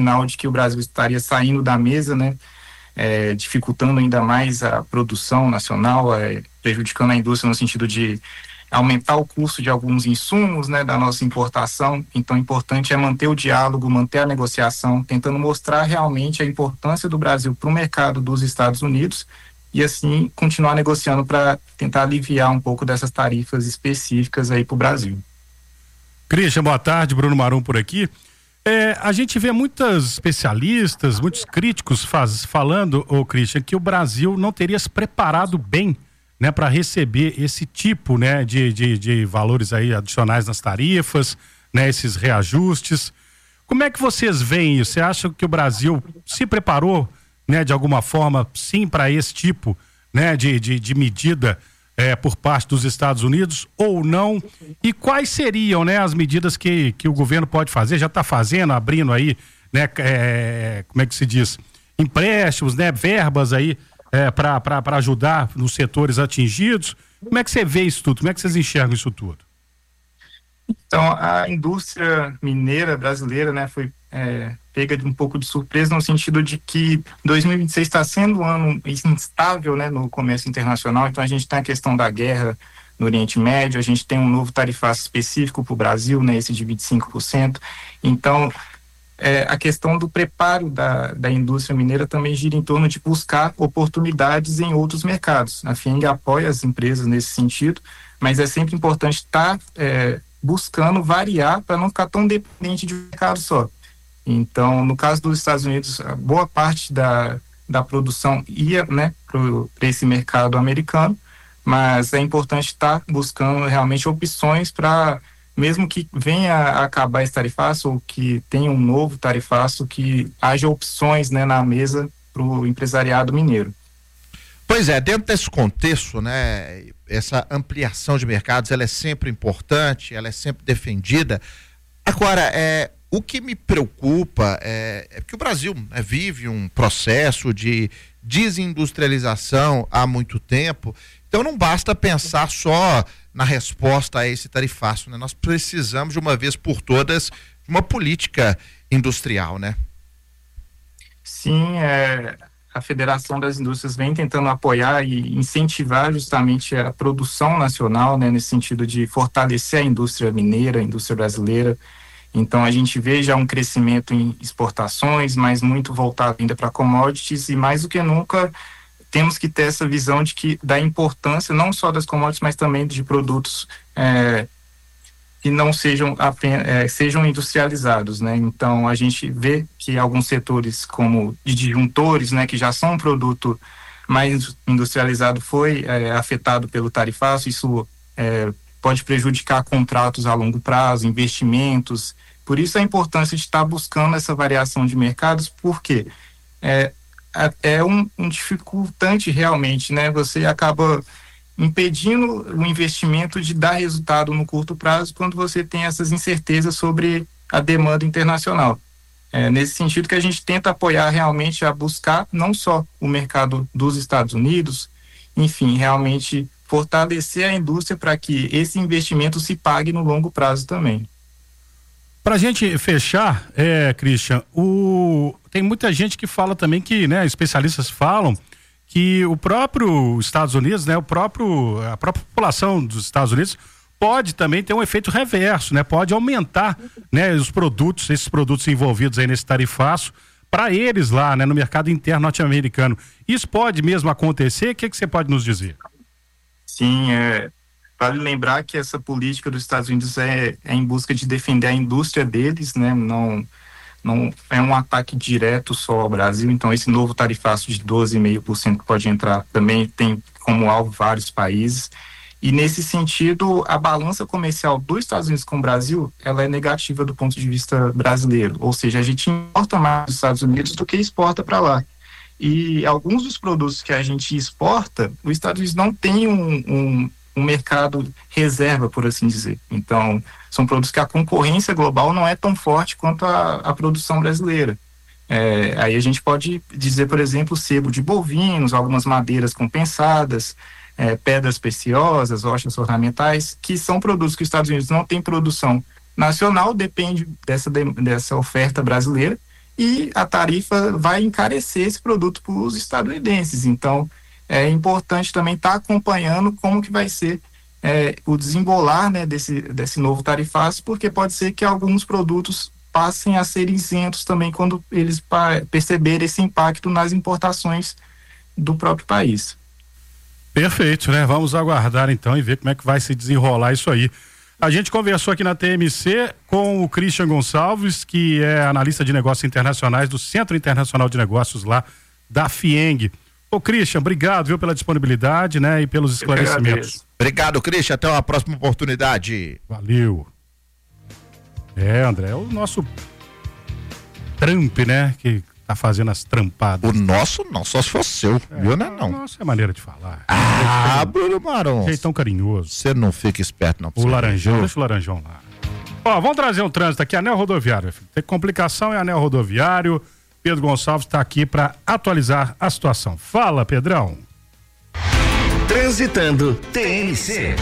sinal de que o Brasil estaria saindo da mesa, né? Dificultando ainda mais a produção nacional, prejudicando a indústria no sentido de aumentar o custo de alguns insumos, né, da nossa importação. Então, o importante é manter o diálogo, manter a negociação, tentando mostrar realmente a importância do Brasil para o mercado dos Estados Unidos e, assim, continuar negociando para tentar aliviar um pouco dessas tarifas específicas aí para o Brasil. Christian, boa tarde, Bruno Marum por aqui. A gente vê muitos especialistas, muitos críticos falando, Christian, que o Brasil não teria se preparado bem, né, para receber esse tipo, né, de valores aí adicionais nas tarifas, né, esses reajustes. Como é que vocês veem isso? Você acha que o Brasil se preparou, né, de alguma forma, sim, para esse tipo, né, de medida por parte dos Estados Unidos ou não? E quais seriam, né, as medidas que o governo pode fazer? Já está fazendo, abrindo aí, né, como é que se diz? Empréstimos, né, verbas aí para ajudar nos setores atingidos. Como é que você vê isso tudo? Como é que vocês enxergam isso tudo? Então, a indústria mineira brasileira, né, foi pega de um pouco de surpresa no sentido de que 2026 está sendo um ano instável, né, no comércio internacional. Então, a gente tem a questão da guerra no Oriente Médio, a gente tem um novo tarifaço específico para o Brasil, né, esse de 25%. Então, a questão do preparo da indústria mineira também gira em torno de buscar oportunidades em outros mercados. A FIENG apoia as empresas nesse sentido, mas é sempre importante estar buscando variar para não ficar tão dependente de um mercado só. Então, no caso dos Estados Unidos, a boa parte da produção ia, né, para esse mercado americano, mas é importante estar buscando realmente opções para, mesmo que venha a acabar esse tarifaço ou que tenha um novo tarifaço, que haja opções, né, na mesa para o empresariado mineiro. Pois é, dentro desse contexto, né, essa ampliação de mercados, ela é sempre importante, ela é sempre defendida. Agora, o que me preocupa é que o Brasil, né, vive um processo de desindustrialização há muito tempo, então não basta pensar só na resposta a esse tarifaço, né? Nós precisamos de uma vez por todas de uma política industrial, né? Sim, a Federação das Indústrias vem tentando apoiar e incentivar justamente a produção nacional, né, nesse sentido de fortalecer a indústria mineira, a indústria brasileira. Então, a gente vê já um crescimento em exportações, mas muito voltado ainda para commodities, e mais do que nunca temos que ter essa visão da importância não só das commodities, mas também de produtos que não sejam sejam industrializados, né? Então, a gente vê que alguns setores como de disjuntores, né, que já são um produto mais industrializado, foi afetado pelo tarifaço. Isso pode prejudicar contratos a longo prazo, investimentos. Por isso a importância de estar buscando essa variação de mercados, porque é um dificultante realmente, né? Você acaba impedindo o investimento de dar resultado no curto prazo quando você tem essas incertezas sobre a demanda internacional. Nesse sentido que a gente tenta apoiar realmente a buscar não só o mercado dos Estados Unidos, enfim, realmente fortalecer a indústria para que esse investimento se pague no longo prazo também. Para a gente fechar, Christian, tem muita gente que fala também que, né, especialistas falam que o próprio Estados Unidos, né, a própria população dos Estados Unidos pode também ter um efeito reverso, né, pode aumentar, né, esses produtos envolvidos aí nesse tarifaço para eles lá, né, no mercado interno norte-americano. Isso pode mesmo acontecer? O que você pode nos dizer? Sim, vale lembrar que essa política dos Estados Unidos é em busca de defender a indústria deles, né? Não é um ataque direto só ao Brasil. Então, esse novo tarifaço de 12,5% que pode entrar também tem como alvo vários países. E, nesse sentido, a balança comercial dos Estados Unidos com o Brasil, ela é negativa do ponto de vista brasileiro. Ou seja, a gente importa mais dos Estados Unidos do que exporta para lá. E alguns dos produtos que a gente exporta, os Estados Unidos não tem um mercado reserva, por assim dizer. Então, são produtos que a concorrência global não é tão forte quanto a produção brasileira. Aí a gente pode dizer, por exemplo, sebo de bovinos, algumas madeiras compensadas, pedras preciosas, rochas ornamentais, que são produtos que os Estados Unidos não têm produção nacional, depende dessa oferta brasileira. e a tarifa vai encarecer esse produto para os estadunidenses. Então, é importante também estar acompanhando como que vai ser o desembolar, né, desse novo tarifaço, porque pode ser que alguns produtos passem a ser isentos também quando eles perceberem esse impacto nas importações do próprio país. Perfeito, né? Vamos aguardar então e ver como é que vai se desenrolar isso aí. A gente conversou aqui na TMC com o Christian Gonçalves, que é analista de negócios internacionais do Centro Internacional de Negócios lá da FIENG. Ô Christian, obrigado, viu, pela disponibilidade, né, e pelos esclarecimentos. Obrigado, Christian, até uma próxima oportunidade. Valeu. André, é o nosso Trump, né, que tá fazendo as trampadas. O nosso não, só se for seu, viu, né, não? Nossa, é maneira de falar. Bruno Maron. Jeitão carinhoso. Você não fica esperto, não. O laranjão, deixa o laranjão lá. Ó, vamos trazer um trânsito aqui, anel rodoviário. Tem complicação, é anel rodoviário. Pedro Gonçalves está aqui para atualizar a situação. Fala, Pedrão. Transitando TMC.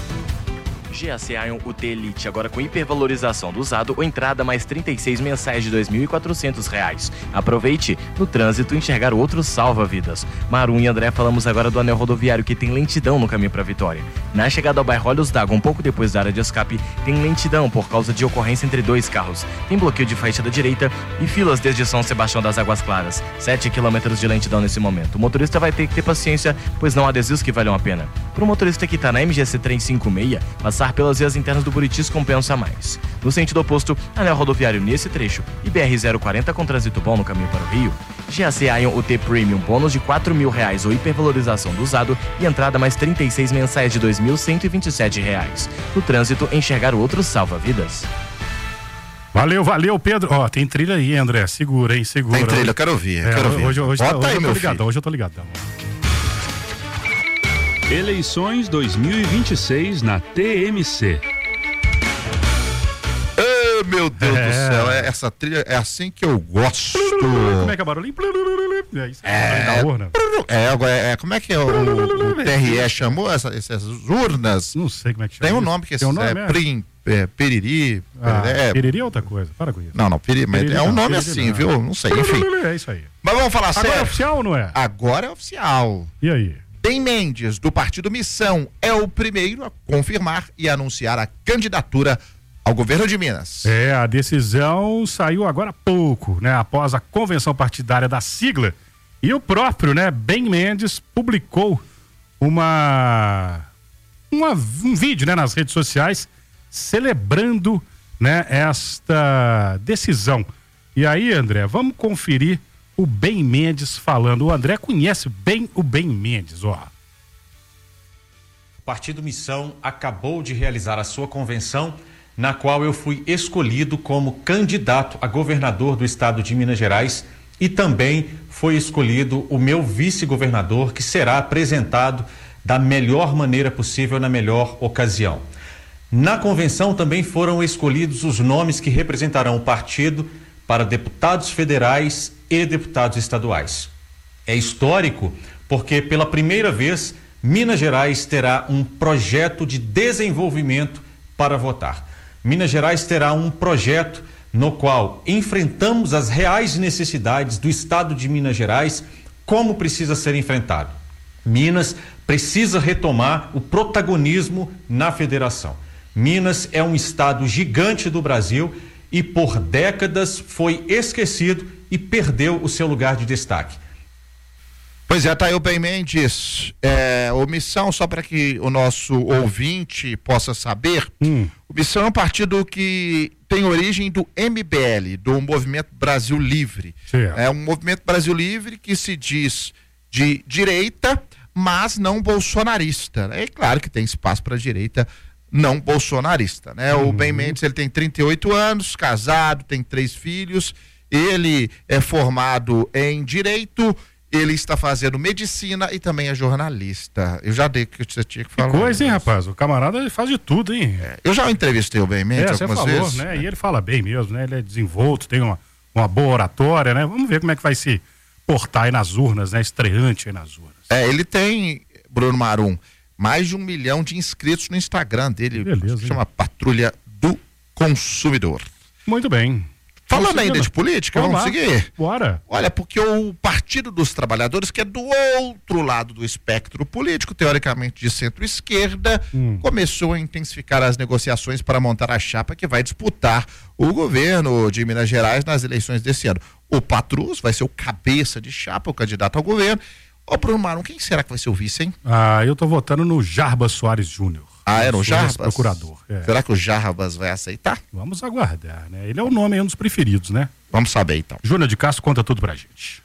GAC Ion UT Elite, agora com hipervalorização do usado ou entrada mais 36 mensais de R$2.400. Aproveite, no trânsito enxergar outros salva-vidas. Marum e André, falamos agora do anel rodoviário que tem lentidão no caminho para Vitória. Na chegada ao bairro Olhos d'Água, um pouco depois da área de escape, tem lentidão por causa de ocorrência entre dois carros. Tem bloqueio de faixa da direita e filas desde São Sebastião das Águas Claras. 7 km de lentidão nesse momento. O motorista vai ter que ter paciência, pois não há desvios que valham a pena. Para o motorista que está na MGC 356, passar pelas vias internas do Buritis compensa mais. No sentido oposto, anel rodoviário nesse trecho e BR-040 com trânsito bom no caminho para o Rio. GAC Ion UT Premium, bônus de R$4.000 ou hipervalorização do usado e entrada mais 36 mensais de R$2.127. No trânsito, enxergar outros salva-vidas. Valeu, Pedro. Ó, tem trilha aí, André. Segura, hein? Segura. Tem trilha, eu quero ouvir. Hoje Bota aí, meu filho. Hoje eu tô ligadão. Eleições 2026 na TMC. Meu Deus do céu, essa trilha é assim que eu gosto. Como é que é o barulhinho? Da urna. Como é que o TRE chamou essas urnas? Não sei como é que chama. Tem um nome que Piriri. Piriri é outra coisa, para com isso. Não, Piriri, mas é um nome assim, viu? Não sei, enfim. É isso aí. Mas vamos falar sério. Agora é oficial ou não é? Agora é oficial. E aí? Ben Mendes, do Partido Missão, é o primeiro a confirmar e anunciar a candidatura ao governo de Minas. A decisão saiu agora há pouco, né? Após a convenção partidária da sigla. E o próprio, né, Ben Mendes publicou um vídeo, né, nas redes sociais celebrando, né, esta decisão. E aí, André, vamos conferir o Ben Mendes falando. O André conhece bem o Ben Mendes, ó. O Partido Missão acabou de realizar a sua convenção, na qual eu fui escolhido como candidato a governador do estado de Minas Gerais e também foi escolhido o meu vice-governador, que será apresentado da melhor maneira possível na melhor ocasião. Na convenção também foram escolhidos os nomes que representarão o partido para deputados federais e deputados estaduais. É histórico porque pela primeira vez Minas Gerais terá um projeto de desenvolvimento para votar. Minas Gerais terá um projeto no qual enfrentamos as reais necessidades do estado de Minas Gerais, como precisa ser enfrentado. Minas precisa retomar o protagonismo na federação. Minas é um estado gigante do Brasil e por décadas foi esquecido e perdeu o seu lugar de destaque. Pois é, tá aí o Ben Mendes. O Missão, só para que o nosso ouvinte possa saber, o Missão é um partido que tem origem do MBL, do Movimento Brasil Livre. É um Movimento Brasil Livre que se diz de direita, mas não bolsonarista. É claro que tem espaço para direita não bolsonarista, né? O Ben Mendes, ele tem 38 anos, casado, tem 3 filhos, ele é formado em direito, ele está fazendo medicina e também é jornalista. Eu já dei que você tinha que falar. Que coisa, hein, rapaz? O camarada ele faz de tudo, hein? Eu já entrevistei o Ben Mendes algumas vezes. Né? E ele fala bem mesmo, né? Ele é desenvolto, tem uma boa oratória, né? Vamos ver como é que vai se portar aí nas urnas, né? Estreante aí nas urnas. Ele tem, Bruno Marum, mais de 1 milhão de inscritos no Instagram dele. Beleza, chama Patrulha do Consumidor. Muito bem. Falando ainda de política, vamos seguir? Bora. Olha, porque o Partido dos Trabalhadores, que é do outro lado do espectro político, teoricamente de centro-esquerda, começou a intensificar as negociações para montar a chapa que vai disputar o governo de Minas Gerais nas eleições desse ano. O Patrus vai ser o cabeça de chapa, o candidato ao governo. Ô, Bruno Marum, quem será que vai ser o vice, hein? Eu tô votando no Jarbas Soares Júnior. Era o Jarbas? Procurador. Será que o Jarbas vai aceitar? Vamos aguardar, né? Ele é o nome, é um dos preferidos, né? Vamos saber, então. Júnior de Castro conta tudo pra gente.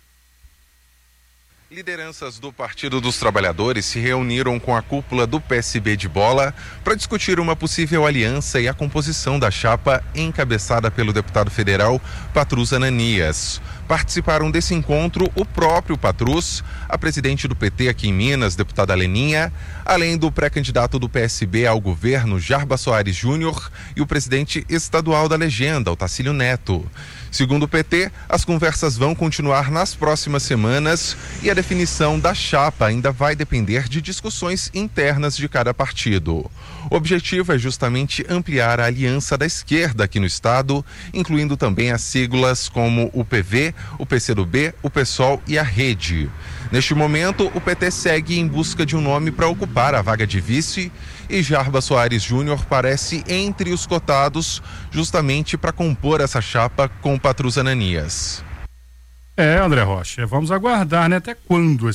Lideranças do Partido dos Trabalhadores se reuniram com a cúpula do PSB de Bola para discutir uma possível aliança e a composição da chapa encabeçada pelo deputado federal Patrus Ananias. Participaram desse encontro o próprio Patrus, a presidente do PT aqui em Minas, deputada Leninha, além do pré-candidato do PSB ao governo, Jarbas Soares Júnior, e o presidente estadual da legenda, Otacílio Neto. Segundo o PT, as conversas vão continuar nas próximas semanas e a definição da chapa ainda vai depender de discussões internas de cada partido. O objetivo é justamente ampliar a aliança da esquerda aqui no estado, incluindo também as siglas como o PV, o PCdoB, o PSOL e a Rede. Neste momento, o PT segue em busca de um nome para ocupar a vaga de vice e Jarbas Soares Júnior parece entre os cotados justamente para compor essa chapa com o Patrus Ananias. André Rocha, vamos aguardar, né? Até quando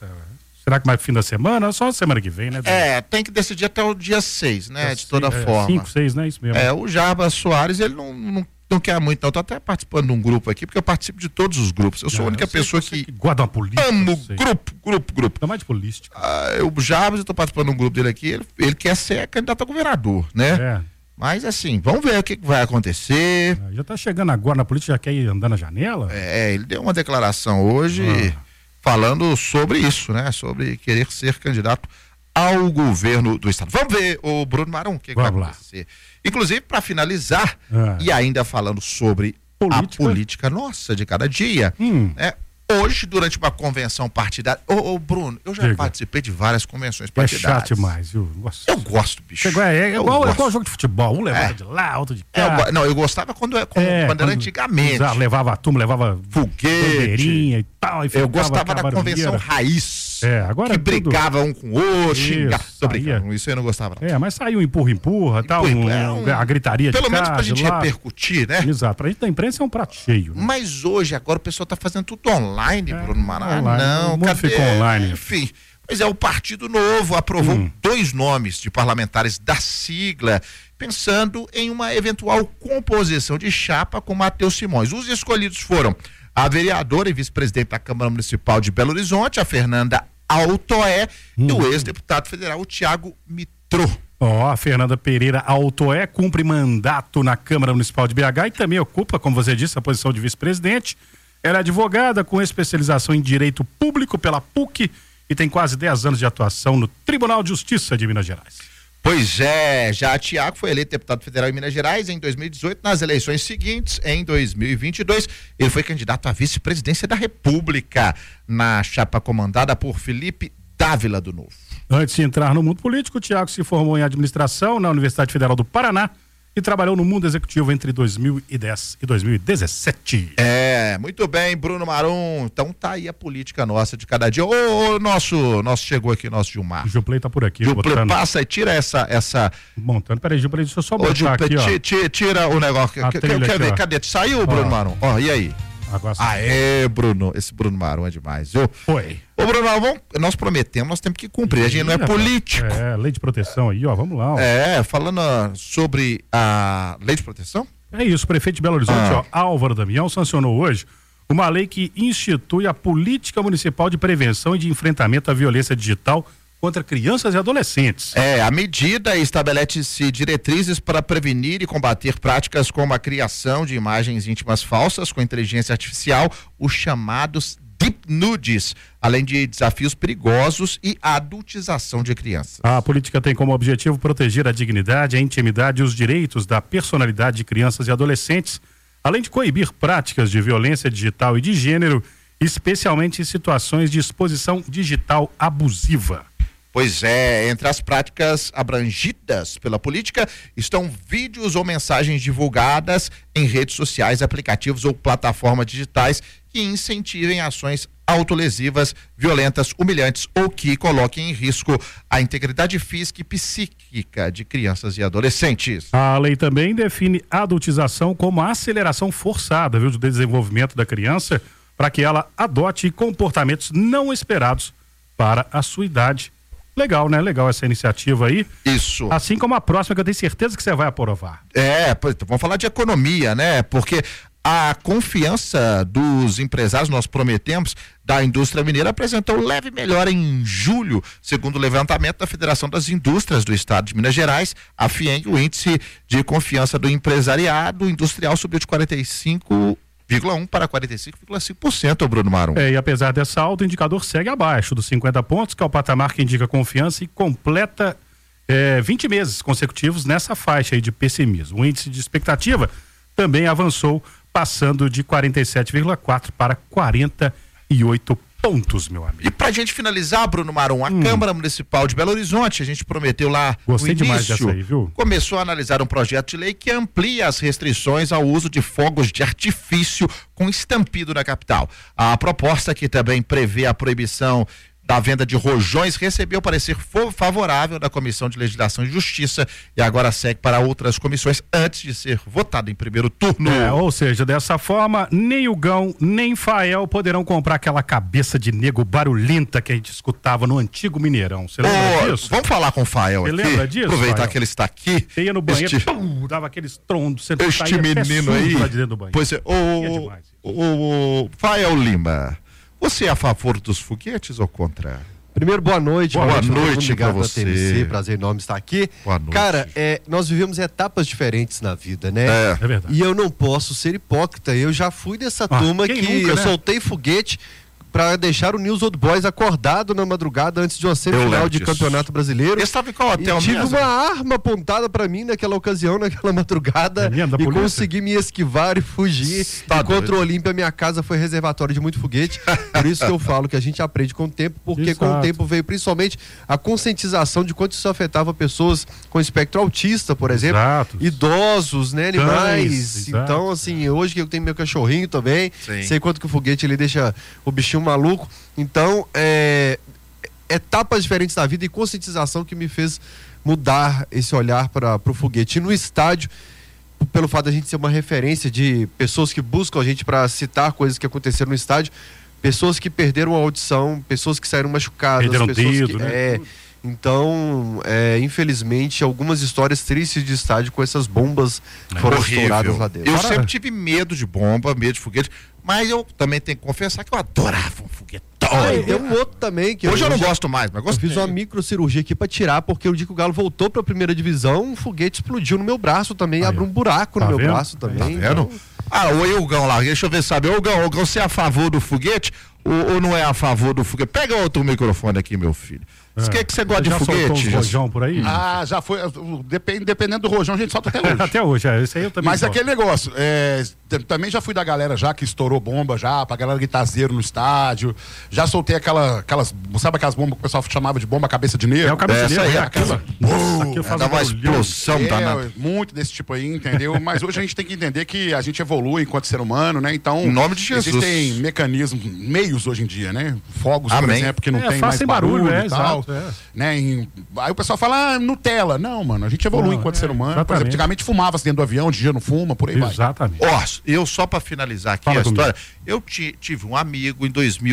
será que mais pro fim da semana? Só semana que vem, né? Tem que decidir até o dia 6, né? De toda forma. 5, 6, né? Isso mesmo. O Jarbas Soares, ele não quer muito, não. Eu tô até participando de um grupo aqui, porque eu participo de todos os grupos. Eu sou a única pessoa que guarda uma política. Amo grupo. Tá mais de política. O Jarbas, eu tô participando de um grupo dele aqui, ele quer ser candidato a governador, né? Mas assim, vamos ver o que vai acontecer. Já tá chegando agora na política, já quer ir andar na janela? Ele deu uma declaração hoje falando sobre isso, né? Sobre querer ser candidato ao governo do estado. Vamos ver, o Bruno Marum, o que vai acontecer. Inclusive, para finalizar, e ainda falando sobre a política nossa de cada dia, hoje, durante uma convenção partidária. Ô, Bruno, eu já participei de várias convenções partidárias. É chato demais, viu? Nossa. Eu gosto, bicho. É igual jogo de futebol. Um levava de lá, outro de cá. Eu gostava quando era antigamente. Levava a turma, levava foguete e tal. Eu gostava da convenção raiz. Agora que brigava um com o outro, xingava. Tô brincando, isso eu não gostava. Não. Mas saiu empurra, tal. A gritaria de pelo menos pra gente repercutir, né? Exato. Pra gente da imprensa é um prato cheio. Né? Mas hoje, agora o pessoal tá fazendo tudo online, Bruno Marum. Não, ficou online. Enfim. Mas o Partido Novo aprovou 2 nomes de parlamentares da sigla, pensando em uma eventual composição de chapa com Matheus Simões. Os escolhidos foram a vereadora e vice-presidente da Câmara Municipal de Belo Horizonte, a Fernanda Altoé, e o ex-deputado federal, o Thiago Mitrô. A Fernanda Pereira Altoé cumpre mandato na Câmara Municipal de BH e também ocupa, como você disse, a posição de vice-presidente. Ela é advogada com especialização em Direito Público pela PUC e tem quase 10 anos de atuação no Tribunal de Justiça de Minas Gerais. Pois é, já Thiago foi eleito deputado federal em Minas Gerais em 2018, nas eleições seguintes, em 2022, ele foi candidato à vice-presidência da República, na chapa comandada por Felipe Dávila do Novo. Antes de entrar no mundo político, o Thiago se formou em administração na Universidade Federal do Paraná e trabalhou no mundo executivo entre 2010 e 2017. Muito bem, Bruno Marum. Então tá aí a política nossa de cada dia. Nosso chegou aqui, nosso Gilmar. O Gilplay tá por aqui. Gilplay, passa e tira essa... Montando, peraí, Gilplay, deixa eu só botar aqui, ó. Tira o negócio. Quer ver? Cadê? Saiu, Bruno Marum? E aí? Bruno, esse Bruno Marum é demais, viu? Foi. Ô, Bruno Marum, nós prometemos, nós temos que cumprir, a gente não é político. Lei de proteção aí, ó, vamos lá. Ó. Falando sobre a lei de proteção? É isso, o prefeito de Belo Horizonte, Álvaro Damião, sancionou hoje uma lei que institui a política municipal de prevenção e de enfrentamento à violência digital contra crianças e adolescentes. A medida estabelece diretrizes para prevenir e combater práticas como a criação de imagens íntimas falsas com inteligência artificial, os chamados deep nudes, além de desafios perigosos e a adultização de crianças. A política tem como objetivo proteger a dignidade, a intimidade e os direitos da personalidade de crianças e adolescentes, além de coibir práticas de violência digital e de gênero, especialmente em situações de exposição digital abusiva. Pois é, entre as práticas abrangidas pela política estão vídeos ou mensagens divulgadas em redes sociais, aplicativos ou plataformas digitais que incentivem ações autolesivas, violentas, humilhantes ou que coloquem em risco a integridade física e psíquica de crianças e adolescentes. A lei também define a adultização como a aceleração forçada, do desenvolvimento da criança para que ela adote comportamentos não esperados para a sua idade. Legal, né? Legal essa iniciativa aí. Isso. Assim como a próxima, que eu tenho certeza que você vai aprovar. Vamos falar de economia, né? Porque a confiança dos empresários, nós prometemos, da indústria mineira apresentou leve melhora em julho, segundo o levantamento da Federação das Indústrias do Estado de Minas Gerais, a FIENG. O índice de confiança do empresariado industrial subiu de 45,1% para 45,5%, Bruno Marum. E apesar dessa alta, o indicador segue abaixo dos 50 pontos, que é o patamar que indica confiança e completa 20 meses consecutivos nessa faixa aí de pessimismo. O índice de expectativa também avançou, passando de 47,4 para 48 pontos, meu amigo. E pra gente finalizar, Bruno Marum, a Câmara Municipal de Belo Horizonte, a gente prometeu lá Gostei no início, demais dessa aí, viu? Começou a analisar um projeto de lei que amplia as restrições ao uso de fogos de artifício com estampido na capital. A proposta, que também prevê a proibição da venda de rojões, recebeu parecer favorável da Comissão de Legislação e Justiça e agora segue para outras comissões antes de ser votado em primeiro turno. Ou seja, dessa forma, nem o Gão, nem Fael poderão comprar aquela cabeça de nego barulhenta que a gente escutava no antigo Mineirão. Você lembra disso? Vamos falar com o Fael aqui. Você lembra disso? Aproveitar Fael? Que ele está aqui. Você ia no banheiro, dava aqueles trondos. Este menino aí. Lá de dentro do banheiro. Pois é, o Fael Lima, você é a favor dos foguetes ou contra? Primeiro, boa noite. Boa noite pra você. TMC, prazer enorme estar aqui. Boa noite. Cara, nós vivemos etapas diferentes na vida, né? É verdade. E eu não posso ser hipócrita. Eu já fui dessa turma que nunca, eu né? soltei foguete pra deixar o News Old Boys acordado na madrugada antes de uma semifinal de campeonato brasileiro. Eu estava em qual hotel tive mesmo? uma arma apontada pra mim naquela ocasião, naquela madrugada, e consegui me esquivar e fugir. Contra o Olímpia, minha casa foi reservatório de muito foguete. Por isso que eu falo que a gente aprende com o tempo, porque com o tempo veio principalmente a conscientização de quanto isso afetava pessoas com espectro autista, por exemplo, idosos, né, animais. Então, assim, hoje que eu tenho meu cachorrinho também, sei quanto que o foguete ele deixa o bichinho maluco. Então, etapas diferentes da vida e conscientização que me fez mudar esse olhar para o foguete. E no estádio, pelo fato de a gente ser uma referência de pessoas que buscam a gente para citar coisas que aconteceram no estádio, pessoas que perderam a audição, pessoas que saíram machucadas, perderam pessoas dedo, que, né? Então, infelizmente, algumas histórias tristes de estádio com essas bombas que foram estouradas lá dentro. Eu sempre tive medo de bomba, medo de foguete, mas eu também tenho que confessar que eu adorava um foguetão. Tem um outro também que hoje eu não gosto mais, mas gostei. Eu fiz uma microcirurgia aqui pra tirar, porque o dia que o Galo voltou pra primeira divisão, um foguete explodiu no meu braço também, abriu um buraco no meu braço também. Tá vendo? O Gão lá, deixa eu ver, sabe? Ô Gão, você é a favor do foguete ou não é a favor do foguete? Pega outro microfone aqui, meu filho. O que você gosta de foguete? Já rojão por aí? Já foi. Dependendo do rojão, a gente solta até hoje. Até hoje, esse aí eu também. Mas aquele negócio, também já fui da galera já que estourou bomba já, pra galera gritar zero no estádio. Já soltei aquelas. Sabe aquelas bombas que o pessoal chamava de bomba cabeça de negro? É o cabeça de negro, aquela. Dá uma explosão danada. Muito desse tipo aí, entendeu? Mas hoje a gente tem que entender que a gente evolui enquanto ser humano, né? Então. Em nome de Jesus. Existem mecanismos, meios hoje em dia, né? Fogos, por exemplo, que não tem mais barulho e tal. Né? Aí o pessoal fala, Nutella. Não, mano, a gente evolui enquanto ser humano. Por exemplo, antigamente fumava-se dentro do avião, de dia não fuma, por aí vai. Exatamente. Eu só pra finalizar aqui a história, eu tive um amigo em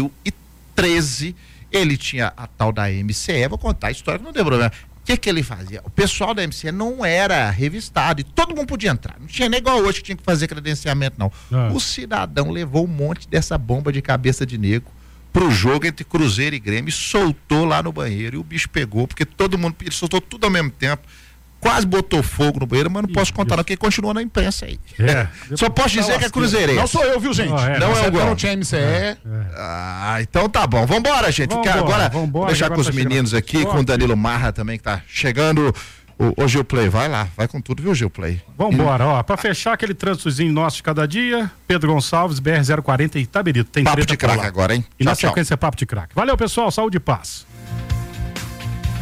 2013, ele tinha a tal da MCE, vou contar a história que não tem problema. O que ele fazia? O pessoal da MCE não era revistado e todo mundo podia entrar. Não tinha nem igual hoje que tinha que fazer credenciamento, não. O cidadão levou um monte dessa bomba de cabeça de negro pro jogo entre Cruzeiro e Grêmio, soltou lá no banheiro e o bicho pegou, porque todo mundo, ele soltou tudo ao mesmo tempo, quase botou fogo no banheiro, mas não posso contar não, porque continua na imprensa aí. Só posso dizer que é cruzeirense. Não sou eu, viu, gente? Não é o Gão. Não tinha MCE. Então tá bom. Vambora, gente. Agora, vou deixar com os meninos aqui, com o Danilo Marra também, que tá chegando. Ô Gilplay, vai lá, vai com tudo, viu, Gilplay? Vambora, pra fechar aquele trânsitozinho nosso de cada dia, Pedro Gonçalves, BR-040 e Itabirito. Tem papo de craque agora, hein? E na sequência, papo de craque. Valeu, pessoal, saúde e paz.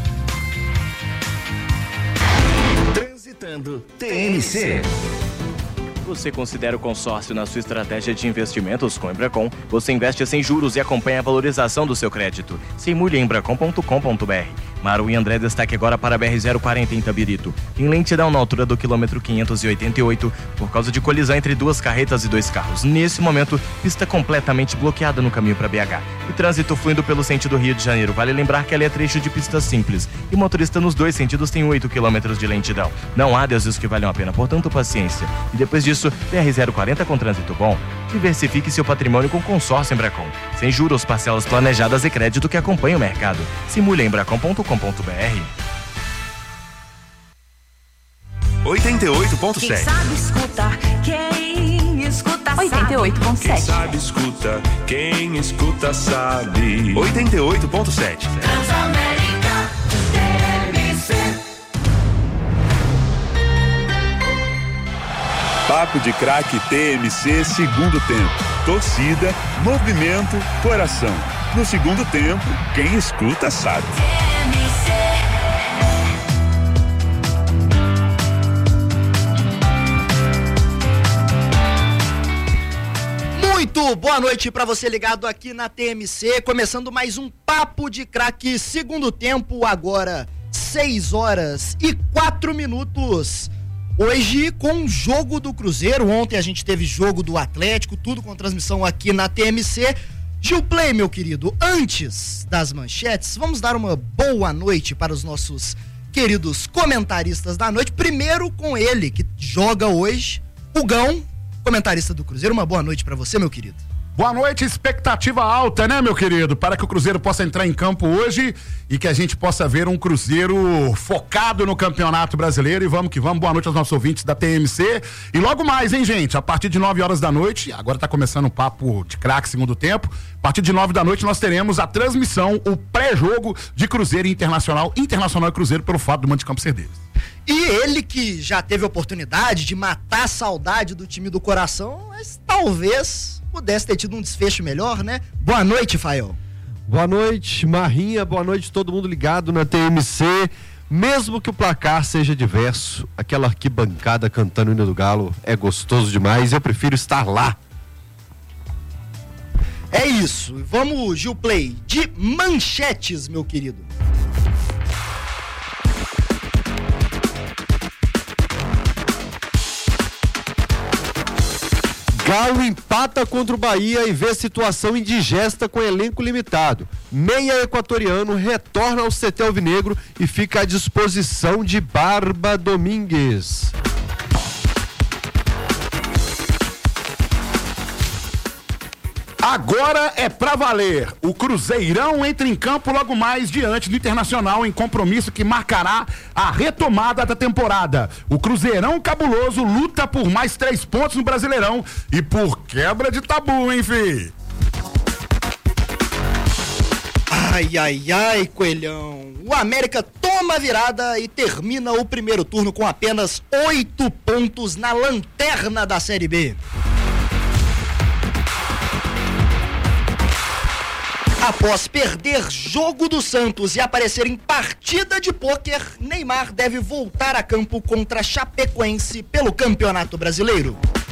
Apresentando TMC. Você considera o consórcio na sua estratégia de investimentos com Embracon? Você investe sem juros e acompanha a valorização do seu crédito. Simule em embracon.com.br. Maru e André, destaque agora para a BR-040 em Itabirito. Tem lentidão na altura do quilômetro 588 por causa de colisão entre duas carretas e dois carros. Nesse momento, pista completamente bloqueada no caminho para BH. E trânsito fluindo pelo sentido Rio de Janeiro. Vale lembrar que ali é trecho de pista simples. E motorista nos dois sentidos tem 8 quilômetros de lentidão. Não há desvios que valham a pena, portanto, paciência. E depois disso, BR-040 com trânsito bom. Diversifique seu patrimônio com consórcio Embracon. Sem juros, parcelas planejadas e crédito que acompanha o mercado. Simule em embracon.com.br. 88.7. Quem sabe escutar, quem escuta sabe. 88.7. Quem sabe escuta, quem escuta sabe. 88.7. Transamérica, TMC. Papo de Craque TMC, segundo tempo. Torcida, movimento, coração. No segundo tempo, quem escuta sabe. Muito boa noite para você ligado aqui na TMC, começando mais um Papo de Craque, segundo tempo, agora 6h04. Hoje com o jogo do Cruzeiro, ontem a gente teve jogo do Atlético, tudo com transmissão aqui na TMC. Gilplay, meu querido, antes das manchetes, vamos dar uma boa noite para os nossos queridos comentaristas da noite. Primeiro com ele, que joga hoje, o Gão, comentarista do Cruzeiro. Uma boa noite para você, meu querido. Boa noite, expectativa alta, né, meu querido? Para que o Cruzeiro possa entrar em campo hoje e que a gente possa ver um Cruzeiro focado no Campeonato Brasileiro. E vamos que vamos. Boa noite aos nossos ouvintes da TMC. E logo mais, hein, gente? A partir de 9h da noite, agora tá começando o Papo de Craque, segundo tempo. A partir de 9 da noite nós teremos a transmissão, o pré-jogo de Cruzeiro e Internacional e Cruzeiro pelo fato do Mando de Campo ser deles. E ele que já teve a oportunidade de matar a saudade do time do coração, mas talvez pudesse ter tido um desfecho melhor, né? Boa noite, Fael. Boa noite, Marrinha, boa noite todo mundo ligado na TMC. Mesmo que o placar seja diverso, aquela arquibancada cantando o hino do Galo é gostoso demais, eu prefiro estar lá. É isso, vamos, Gilplay, de manchetes, meu querido. Galo empata contra o Bahia e vê situação indigesta com elenco limitado. Meia equatoriano retorna ao CT Alvinegro e fica à disposição de Barba Domingues. Agora é pra valer. O Cruzeirão entra em campo logo mais diante do Internacional em compromisso que marcará a retomada da temporada. O Cruzeirão cabuloso luta por mais 3 pontos no Brasileirão e por quebra de tabu, hein, fi? Ai, ai, ai, Coelhão. O América toma a virada e termina o primeiro turno com apenas 8 pontos na lanterna da Série B. Após perder jogo do Santos e aparecer em partida de pôquer, Neymar deve voltar a campo contra Chapecoense pelo Campeonato Brasileiro.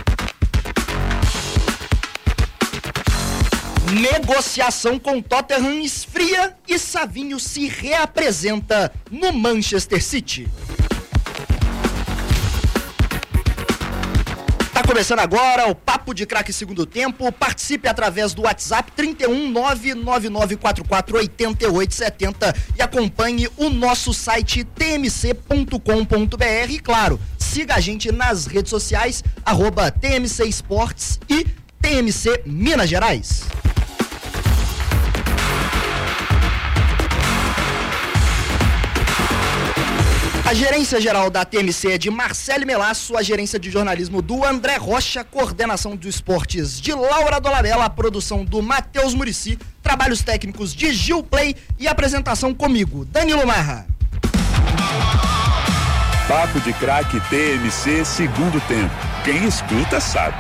Negociação com Tottenham esfria e Savinho se reapresenta no Manchester City. Tá começando agora o Papo de Craque segundo tempo. Participe através do WhatsApp 31999448870 e acompanhe o nosso site tmc.com.br. E claro, siga a gente nas redes sociais @TMC Esportes e TMC Minas Gerais. A gerência geral da TMC é de Marcelo Melasso, a gerência de jornalismo do André Rocha, coordenação dos esportes de Laura Dolabella, a produção do Matheus Muricy, trabalhos técnicos de Gilplay e apresentação comigo, Danilo Marra. Papo de Craque TMC, segundo tempo. Quem escuta sabe.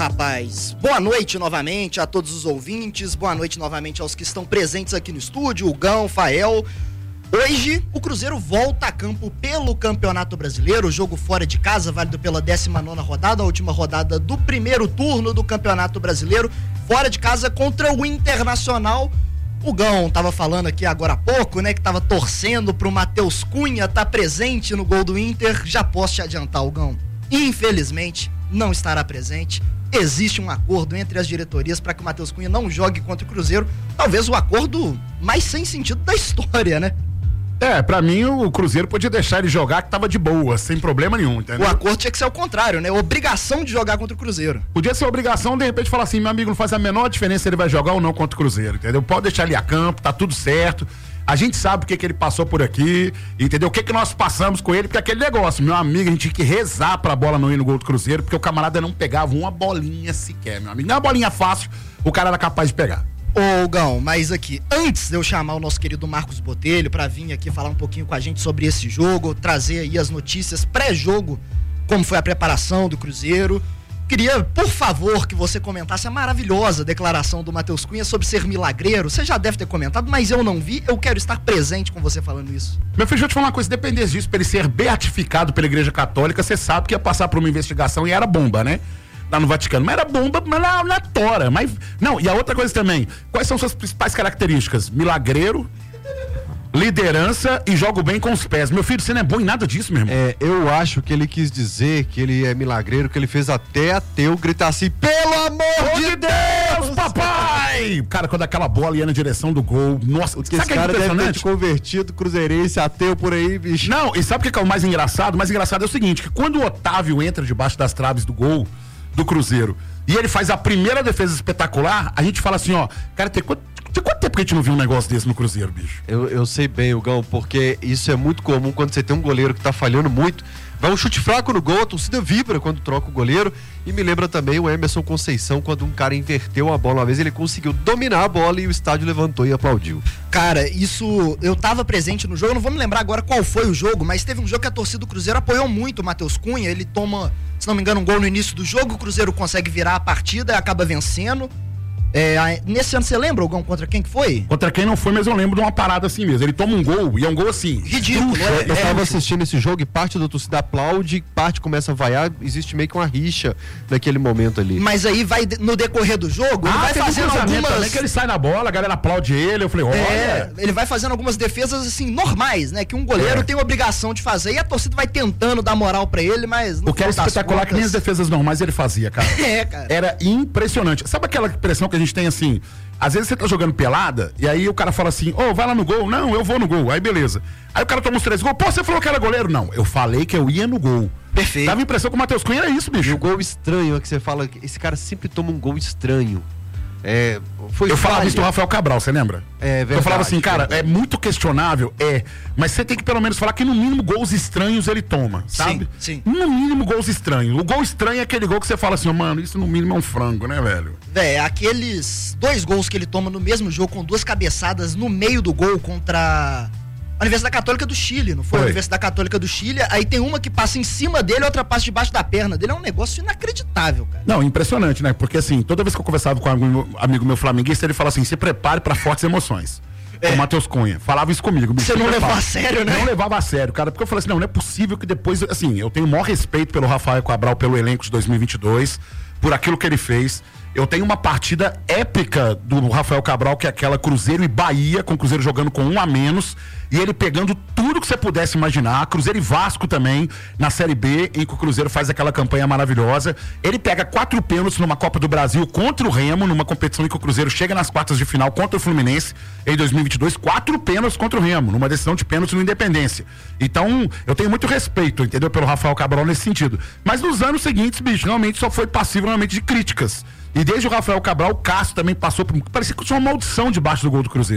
rapaz. Boa noite novamente a todos os ouvintes, boa noite novamente aos que estão presentes aqui no estúdio, o Gão, Fael. Hoje, o Cruzeiro volta a campo pelo Campeonato Brasileiro, jogo fora de casa, válido pela 19ª rodada, a última rodada do primeiro turno do Campeonato Brasileiro, fora de casa contra o Internacional. O Gão tava falando aqui agora há pouco, né, que tava torcendo pro Matheus Cunha estar presente no gol do Inter. Já posso te adiantar, o Gão, infelizmente, não estará presente. Existe um acordo entre as diretorias para que o Matheus Cunha não jogue contra o Cruzeiro. Talvez o acordo mais sem sentido da história, né? Pra mim o Cruzeiro podia deixar ele jogar, que tava de boa, sem problema nenhum, entendeu? O acordo tinha que ser o contrário, né? Obrigação de jogar contra o Cruzeiro. Podia ser obrigação, de repente, falar assim, meu amigo, não faz a menor diferença se ele vai jogar ou não contra o Cruzeiro, entendeu? Pode deixar ele a campo, tá tudo certo. A gente sabe o que ele passou por aqui, entendeu? O que nós passamos com ele, porque aquele negócio, meu amigo, a gente tinha que rezar pra bola não ir no gol do Cruzeiro, porque o camarada não pegava uma bolinha sequer, meu amigo. Não é uma bolinha fácil, o cara era capaz de pegar. Ô, Gão, mas aqui, antes de eu chamar o nosso querido Marcos Botelho pra vir aqui falar um pouquinho com a gente sobre esse jogo, trazer aí as notícias pré-jogo, como foi a preparação do Cruzeiro, queria, por favor, que você comentasse a maravilhosa declaração do Matheus Cunha sobre ser milagreiro. Você já deve ter comentado, mas eu não vi, eu quero estar presente com você falando isso. Meu filho, deixa eu te falar uma coisa, se dependesse disso, pra ele ser beatificado pela Igreja Católica, você sabe que ia passar por uma investigação e era bomba, né? Lá no Vaticano, mas era bomba na tora, mas não, e a outra coisa também, quais são suas principais características? Milagreiro, liderança e jogo bem com os pés. Meu filho, você não é bom em nada disso, meu irmão. Eu acho que ele quis dizer que ele é milagreiro, que ele fez até ateu gritar assim, pelo amor de Deus, papai! Cara, quando aquela bola ia na direção do gol, nossa, sabe esse cara deve ter te convertido, cruzeirense, ateu por aí, bicho. Não, e sabe o que é o mais engraçado? O mais engraçado é o seguinte, que quando o Otávio entra debaixo das traves do gol do Cruzeiro, e ele faz a primeira defesa espetacular, a gente fala assim, ó, cara, tem quanto tempo que a gente não viu um negócio desse no Cruzeiro, bicho? Eu sei bem, Gão, porque isso é muito comum quando você tem um goleiro que tá falhando muito, vai um chute fraco no gol, a torcida vibra quando troca o goleiro, e me lembra também o Emerson Conceição, quando um cara inverteu a bola uma vez, ele conseguiu dominar a bola e o estádio levantou e aplaudiu. Cara, isso, eu tava presente no jogo, eu não vou me lembrar agora qual foi o jogo, mas teve um jogo que a torcida do Cruzeiro apoiou muito o Matheus Cunha, ele toma, se não me engano, um gol no início do jogo, o Cruzeiro consegue virar a partida e acaba vencendo. Nesse ano, você lembra, Gão, contra quem que foi? Contra quem não foi, mas eu lembro de uma parada assim mesmo. Ele toma um gol, e é um gol assim, ridículo. Eu tava assistindo esse jogo e parte da torcida aplaude, parte começa a vaiar, existe meio que uma rixa naquele momento ali. Mas aí vai, no decorrer do jogo, ele vai fazendo algumas... também que ele sai na bola, a galera aplaude ele, eu falei, olha... ele vai fazendo algumas defesas, assim, normais, né? Que um goleiro tem a obrigação de fazer, e a torcida vai tentando dar moral pra ele, mas... O que era espetacular, que nem as defesas normais ele fazia, cara. Cara. Era impressionante. Sabe aquela impressão que a gente tem assim, às vezes você tá jogando pelada, e aí o cara fala assim, vai lá no gol. Não, eu vou no gol. Aí beleza. Aí o cara toma uns 3 gols. Pô, você falou que era goleiro? Não, eu falei que eu ia no gol. Perfeito. Dava a impressão que o Matheus Cunha era isso, bicho. E o gol estranho é que você fala, esse cara sempre toma um gol estranho. Eu falava isso do Rafael Cabral, você lembra? Verdade. Eu falava assim, cara, é muito questionável, mas você tem que pelo menos falar que no mínimo gols estranhos ele toma, sabe? Sim. No mínimo gols estranhos. O gol estranho é aquele gol que você fala assim, mano, isso no mínimo é um frango, né, velho? Aqueles 2 gols que ele toma no mesmo jogo, com 2 cabeçadas no meio do gol contra a Universidade Católica do Chile, não foi? A Universidade Católica do Chile, aí tem uma que passa em cima dele, outra passa debaixo da perna dele, é um negócio inacreditável, cara. Não, impressionante, né? Porque assim, toda vez que eu conversava com um amigo meu flamenguista, ele fala assim, se prepare para fortes emoções. O Matheus Cunha, falava isso comigo. Você não levava a sério, né? Não levava a sério, cara, porque eu falei assim, não é possível que depois, assim, eu tenho o maior respeito pelo Rafael Cabral, pelo elenco de 2022, por aquilo que ele fez. Eu tenho uma partida épica do Rafael Cabral, que é aquela Cruzeiro e Bahia, com o Cruzeiro jogando com 1 a menos, e ele pegando tudo que você pudesse imaginar, Cruzeiro e Vasco também, na Série B, em que o Cruzeiro faz aquela campanha maravilhosa. Ele pega 4 pênaltis numa Copa do Brasil contra o Remo, numa competição em que o Cruzeiro chega nas quartas de final contra o Fluminense, em 2022, 4 pênaltis contra o Remo, numa decisão de pênaltis no Independência. Então, eu tenho muito respeito, entendeu, pelo Rafael Cabral nesse sentido. Mas nos anos seguintes, bicho, realmente só foi passivo realmente de críticas. E desde o Rafael Cabral, o Cássio também passou por... Parecia que tinha uma maldição debaixo do gol do Cruzeiro.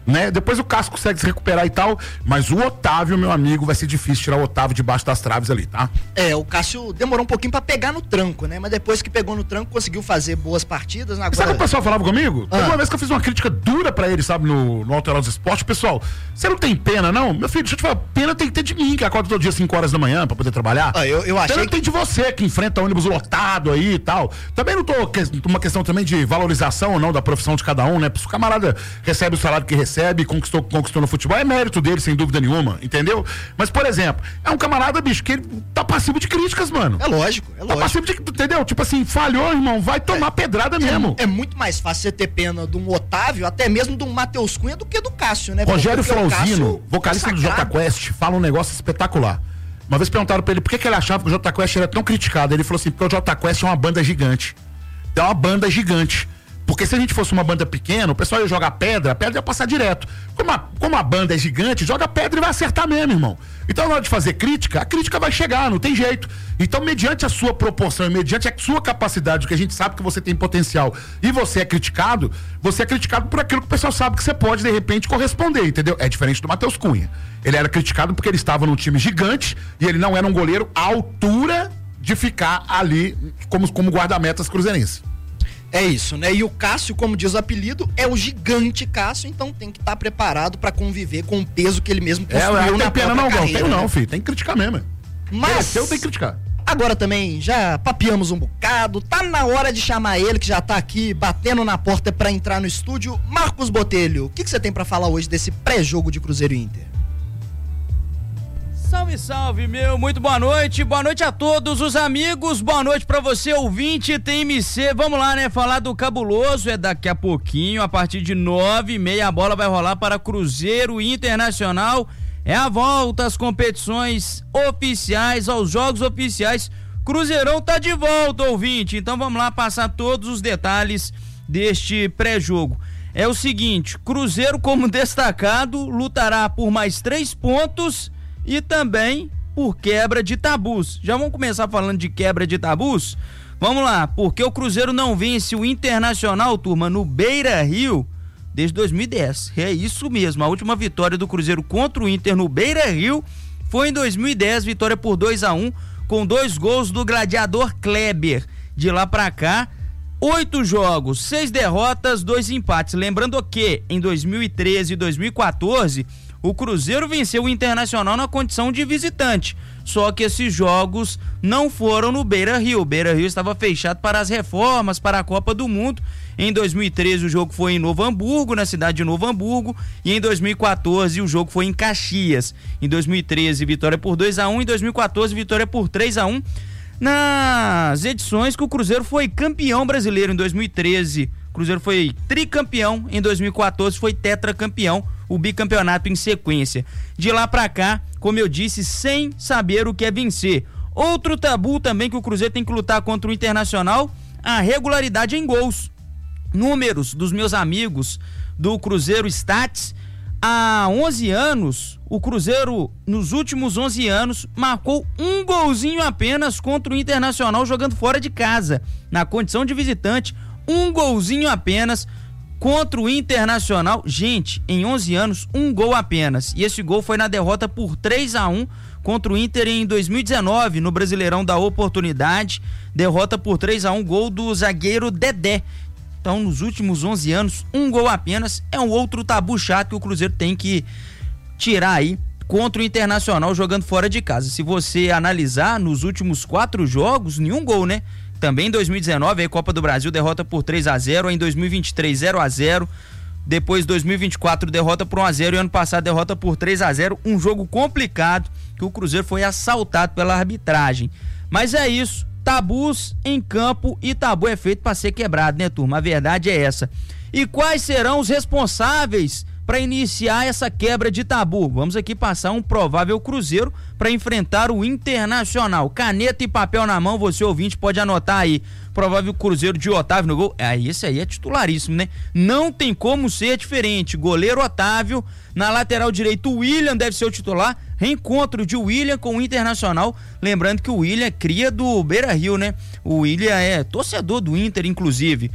né? Depois o Cássio consegue se recuperar e tal, mas o Otávio, meu amigo, vai ser difícil tirar o Otávio debaixo das traves ali, tá? O Cássio demorou um pouquinho pra pegar no tranco, né? Mas depois que pegou no tranco, conseguiu fazer boas partidas. Agora... Sabe o que o pessoal falava comigo? Teve uma vez que eu fiz uma crítica dura pra ele, sabe, no Alterosa Esporte. Pessoal, você não tem pena, não? Meu filho, deixa eu te falar, pena tem que ter de mim, que acorda todo dia 5 horas da manhã pra poder trabalhar. Eu achei pena tem de você, que enfrenta ônibus lotado aí e tal. Também não tô uma questão também de valorização ou não da profissão de cada um, né? Se o camarada recebe o salário que recebe, conquistou no futebol, é mérito dele, sem dúvida nenhuma, entendeu? Mas, por exemplo, é um camarada, bicho, que ele tá passivo de críticas, mano. É lógico. Tá passivo de, entendeu? Tipo assim, falhou, irmão, vai tomar pedrada mesmo. É muito mais fácil você ter pena de um Otávio, até mesmo de um Matheus Cunha, do que do Cássio, né? Rogério Flauzino, vocalista do Jota Quest, fala um negócio espetacular. Uma vez perguntaram pra ele por que ele achava que o Jota Quest era tão criticado. Ele falou assim, porque o Jota Quest é uma banda gigante. É uma banda gigante. Porque se a gente fosse uma banda pequena, o pessoal ia jogar pedra, a pedra ia passar direto. Como a banda é gigante, joga pedra e vai acertar mesmo, irmão. Então, na hora de fazer crítica, a crítica vai chegar, não tem jeito. Então, mediante a sua proporção, mediante a sua capacidade, que a gente sabe que você tem potencial, e você é criticado por aquilo que o pessoal sabe que você pode, de repente, corresponder, entendeu? É diferente do Matheus Cunha. Ele era criticado porque ele estava num time gigante e ele não era um goleiro à altura de ficar ali como guarda-metas cruzeirense. É isso, né? E o Cássio, como diz o apelido, é o gigante Cássio, então tem que estar preparado pra conviver com o peso que ele mesmo construiu na própria carreira. Tem não, filho. Tem que criticar mesmo. Mas eu tenho que criticar. Agora também, já papeamos um bocado, tá na hora de chamar ele, que já tá aqui batendo na porta pra entrar no estúdio. Marcos Botelho, o que você tem pra falar hoje desse pré-jogo de Cruzeiro e Inter? Salve, salve, meu, muito boa noite a todos os amigos, boa noite pra você, ouvinte TMC, vamos lá, né, falar do cabuloso, é daqui a pouquinho, a partir de 9h30 a bola vai rolar para Cruzeiro Internacional, é a volta às competições oficiais, aos jogos oficiais, Cruzeirão tá de volta, ouvinte, então vamos lá passar todos os detalhes deste pré-jogo. É o seguinte, Cruzeiro como destacado, lutará por mais 3 pontos e também por quebra de tabus. Já vamos começar falando de quebra de tabus? Vamos lá, porque o Cruzeiro não vence o Internacional, turma, no Beira-Rio desde 2010. É isso mesmo, a última vitória do Cruzeiro contra o Inter no Beira-Rio foi em 2010, vitória por 2-1, com 2 gols do gladiador Kleber. De lá pra cá, 8 jogos, 6 derrotas, 2 empates. Lembrando que em 2013 e 2014 o Cruzeiro venceu o Internacional na condição de visitante, só que esses jogos não foram no Beira-Rio. O Beira-Rio estava fechado para as reformas, para a Copa do Mundo. Em 2013 o jogo foi em Novo Hamburgo, na cidade de Novo Hamburgo, e em 2014 o jogo foi em Caxias. Em 2013 vitória por 2-1, em 2014 vitória por 3-1. Nas edições que o Cruzeiro foi campeão brasileiro, em 2013 o Cruzeiro foi tricampeão, em 2014 foi tetracampeão, o bicampeonato em sequência. De lá pra cá, como eu disse, sem saber o que é vencer. Outro tabu também que o Cruzeiro tem que lutar contra o Internacional, a regularidade em gols. Números dos meus amigos do Cruzeiro Stats, há 11 anos, o Cruzeiro, nos últimos 11 anos, marcou um golzinho apenas contra o Internacional jogando fora de casa, na condição de visitante, um golzinho apenas contra o Internacional. Gente, em 11 anos, um gol apenas. E esse gol foi na derrota por 3-1 contra o Inter em 2019, no Brasileirão da Oportunidade. Derrota por 3-1, gol do zagueiro Dedé. Então, nos últimos 11 anos, um gol apenas. É um outro tabu chato que o Cruzeiro tem que tirar aí contra o Internacional jogando fora de casa. Se você analisar, nos últimos 4 jogos, nenhum gol, né? Também em 2019, aí Copa do Brasil, derrota por 3-0, em 2023 0-0, depois 2024 derrota por 1-0 e ano passado derrota por 3-0, um jogo complicado que o Cruzeiro foi assaltado pela arbitragem. Mas é isso, tabus em campo e tabu é feito para ser quebrado, né, turma? A verdade é essa. E quais serão os responsáveis para iniciar essa quebra de tabu? Vamos aqui passar um provável Cruzeiro para enfrentar o Internacional. Caneta e papel na mão, você ouvinte pode anotar aí. Provável Cruzeiro de Otávio no gol. Esse aí é titularíssimo, né? Não tem como ser diferente. Goleiro Otávio, na lateral direito o William deve ser o titular. Reencontro de William com o Internacional. Lembrando que o William é cria do Beira-Rio, né? O William é torcedor do Inter, inclusive.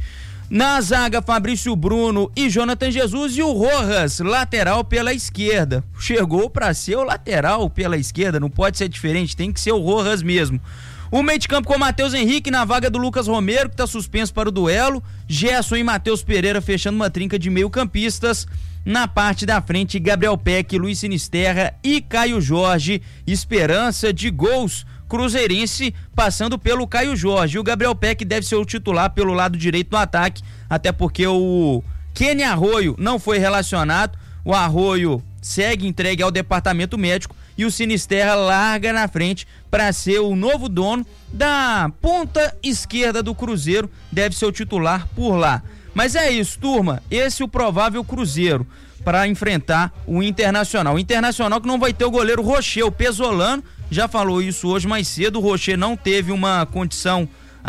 Na zaga, Fabrício Bruno e Jonathan Jesus, e o Rojas, lateral pela esquerda. Chegou para ser o lateral pela esquerda, não pode ser diferente, tem que ser o Rojas mesmo. O meio de campo com o Matheus Henrique na vaga do Lucas Romero, que está suspenso para o duelo. Gerson e Matheus Pereira fechando uma trinca de meio-campistas. Na parte da frente, Gabriel Peck, Luiz Sinisterra e Caio Jorge. Esperança de gols cruzeirense passando pelo Caio Jorge. O Gabriel Peck deve ser o titular pelo lado direito do ataque, até porque o Kenny Arroio não foi relacionado. O Arroio segue entregue ao departamento médico e o Sinisterra larga na frente para ser o novo dono da ponta esquerda do Cruzeiro, deve ser o titular por lá. Mas é isso, turma, esse é o provável Cruzeiro para enfrentar o Internacional. O Internacional que não vai ter o goleiro Rocher, o Pesolano já falou isso hoje mais cedo. O Rocher não teve uma condição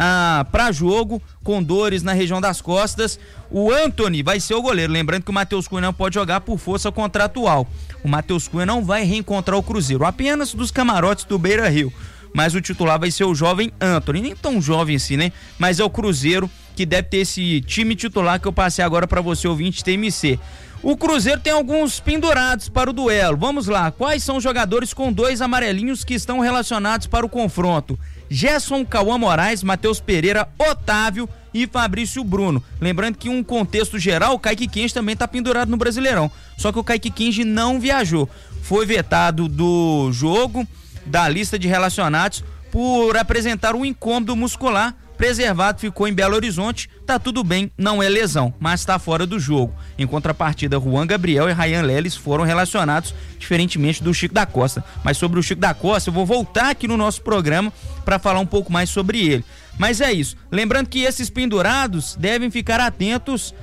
para jogo, com dores na região das costas. O Antony vai ser o goleiro, lembrando que o Matheus Cunha não pode jogar por força contratual. O Matheus Cunha não vai reencontrar o Cruzeiro, apenas dos camarotes do Beira-Rio, mas o titular vai ser o jovem Antony, nem tão jovem assim, né? Mas é o Cruzeiro que deve ter esse time titular que eu passei agora para você, ouvinte TMC. O Cruzeiro tem alguns pendurados para o duelo. Vamos lá, quais são os jogadores com 2 amarelinhos que estão relacionados para o confronto? Gerson, Cauã Moraes, Matheus Pereira, Otávio e Fabrício Bruno. Lembrando que em um contexto geral, o Kaique Kenji também está pendurado no Brasileirão. Só que o Kaique Kenji não viajou. Foi vetado do jogo, da lista de relacionados, por apresentar um incômodo muscular. Preservado, ficou em Belo Horizonte, tá tudo bem, não é lesão, mas tá fora do jogo. Em contrapartida, Juan Gabriel e Ryan Leles foram relacionados, diferentemente do Chico da Costa. Mas sobre o Chico da Costa, eu vou voltar aqui no nosso programa para falar um pouco mais sobre ele. Mas é isso, lembrando que esses pendurados devem ficar atentos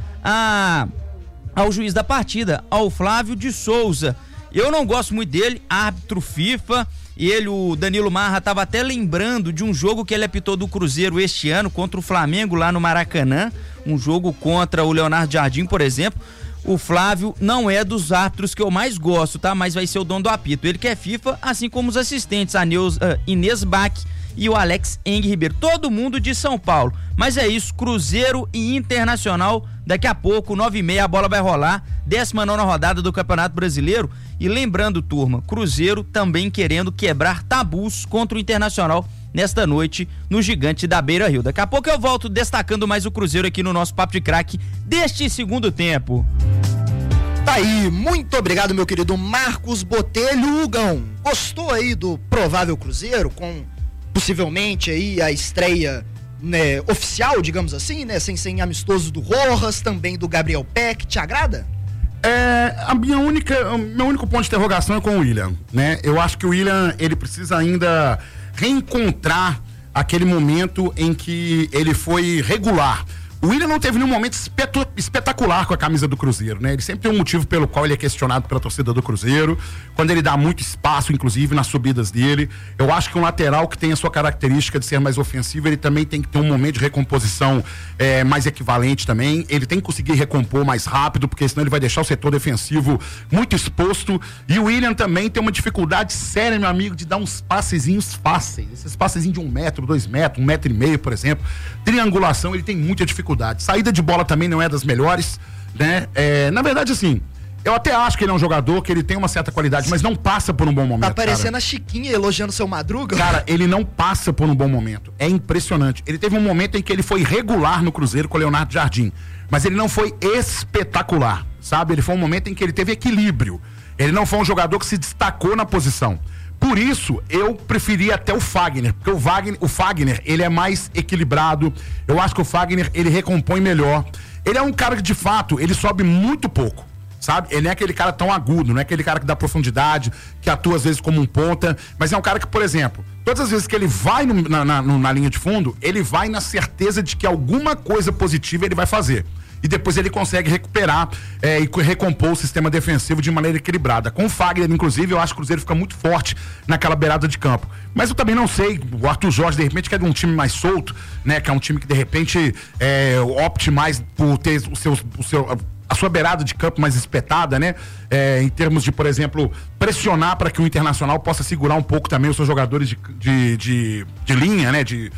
ao juiz da partida, ao Flávio de Souza. Eu não gosto muito dele, árbitro FIFA. O Danilo Marra estava até lembrando de um jogo que ele apitou do Cruzeiro este ano contra o Flamengo lá no Maracanã, um jogo contra o Leonardo Jardim, por exemplo. O Flávio não é dos árbitros que eu mais gosto, tá? Mas vai ser o dono do apito. Ele que é FIFA, assim como os assistentes, a Inês Bach e o Alex Eng Ribeiro, todo mundo de São Paulo. Mas é isso, Cruzeiro e Internacional, daqui a pouco, 9h30, a bola vai rolar, 19ª rodada do Campeonato Brasileiro. E lembrando, turma, Cruzeiro também querendo quebrar tabus contra o Internacional nesta noite no Gigante da Beira-Rio. Daqui a pouco eu volto destacando mais o Cruzeiro aqui no nosso Papo de Craque deste segundo tempo. Tá aí, muito obrigado, meu querido Marcos Botelho. Hugão, gostou aí do provável Cruzeiro, com possivelmente aí a estreia, né, oficial, digamos assim, né, sem amistoso do Rojas, também do Gabriel Peck, te agrada? Meu único ponto de interrogação é com o William, né? Eu acho que o William, ele precisa ainda reencontrar aquele momento em que ele foi regular. O William não teve nenhum momento espetacular com a camisa do Cruzeiro, né? Ele sempre tem um motivo pelo qual ele é questionado pela torcida do Cruzeiro, quando ele dá muito espaço, inclusive, nas subidas dele. Eu acho que um lateral que tem a sua característica de ser mais ofensivo, ele também tem que ter um momento de recomposição mais equivalente também. Ele tem que conseguir recompor mais rápido, porque senão ele vai deixar o setor defensivo muito exposto. E o William também tem uma dificuldade séria, meu amigo, de dar uns passezinhos fáceis. Esses passezinhos de 1 metro, 2 metros, 1,5 metro, por exemplo. Triangulação, ele tem muita dificuldade. Saída de bola também não é das melhores, né? Na verdade, assim, eu até acho que ele é um jogador que ele tem uma certa qualidade, mas não passa por um bom momento. Tá parecendo a Chiquinha elogiando seu Madruga. Cara, ele não passa por um bom momento. É impressionante. Ele teve um momento em que ele foi regular no Cruzeiro com o Leonardo Jardim, mas ele não foi espetacular, sabe? Ele foi um momento em que ele teve equilíbrio. Ele não foi um jogador que se destacou na posição. Por isso, eu preferi até o Fagner, porque o Fagner, ele é mais equilibrado. Eu acho que o Fagner, ele recompõe melhor. Ele é um cara que, de fato, ele sobe muito pouco, sabe? Ele não é aquele cara tão agudo, não é aquele cara que dá profundidade, que atua às vezes como um ponta, mas é um cara que, por exemplo, todas as vezes que ele vai na linha de fundo, ele vai na certeza de que alguma coisa positiva ele vai fazer. E depois ele consegue recuperar e recompor o sistema defensivo de maneira equilibrada. Com o Fagner, inclusive, eu acho que o Cruzeiro fica muito forte naquela beirada de campo. Mas eu também não sei, o Arthur Jorge, de repente, quer um time mais solto, né? Que é um time que, de repente, opte mais por ter a sua beirada de campo mais espetada, né? Em termos de, por exemplo, pressionar para que o Internacional possa segurar um pouco também os seus jogadores de linha, né? De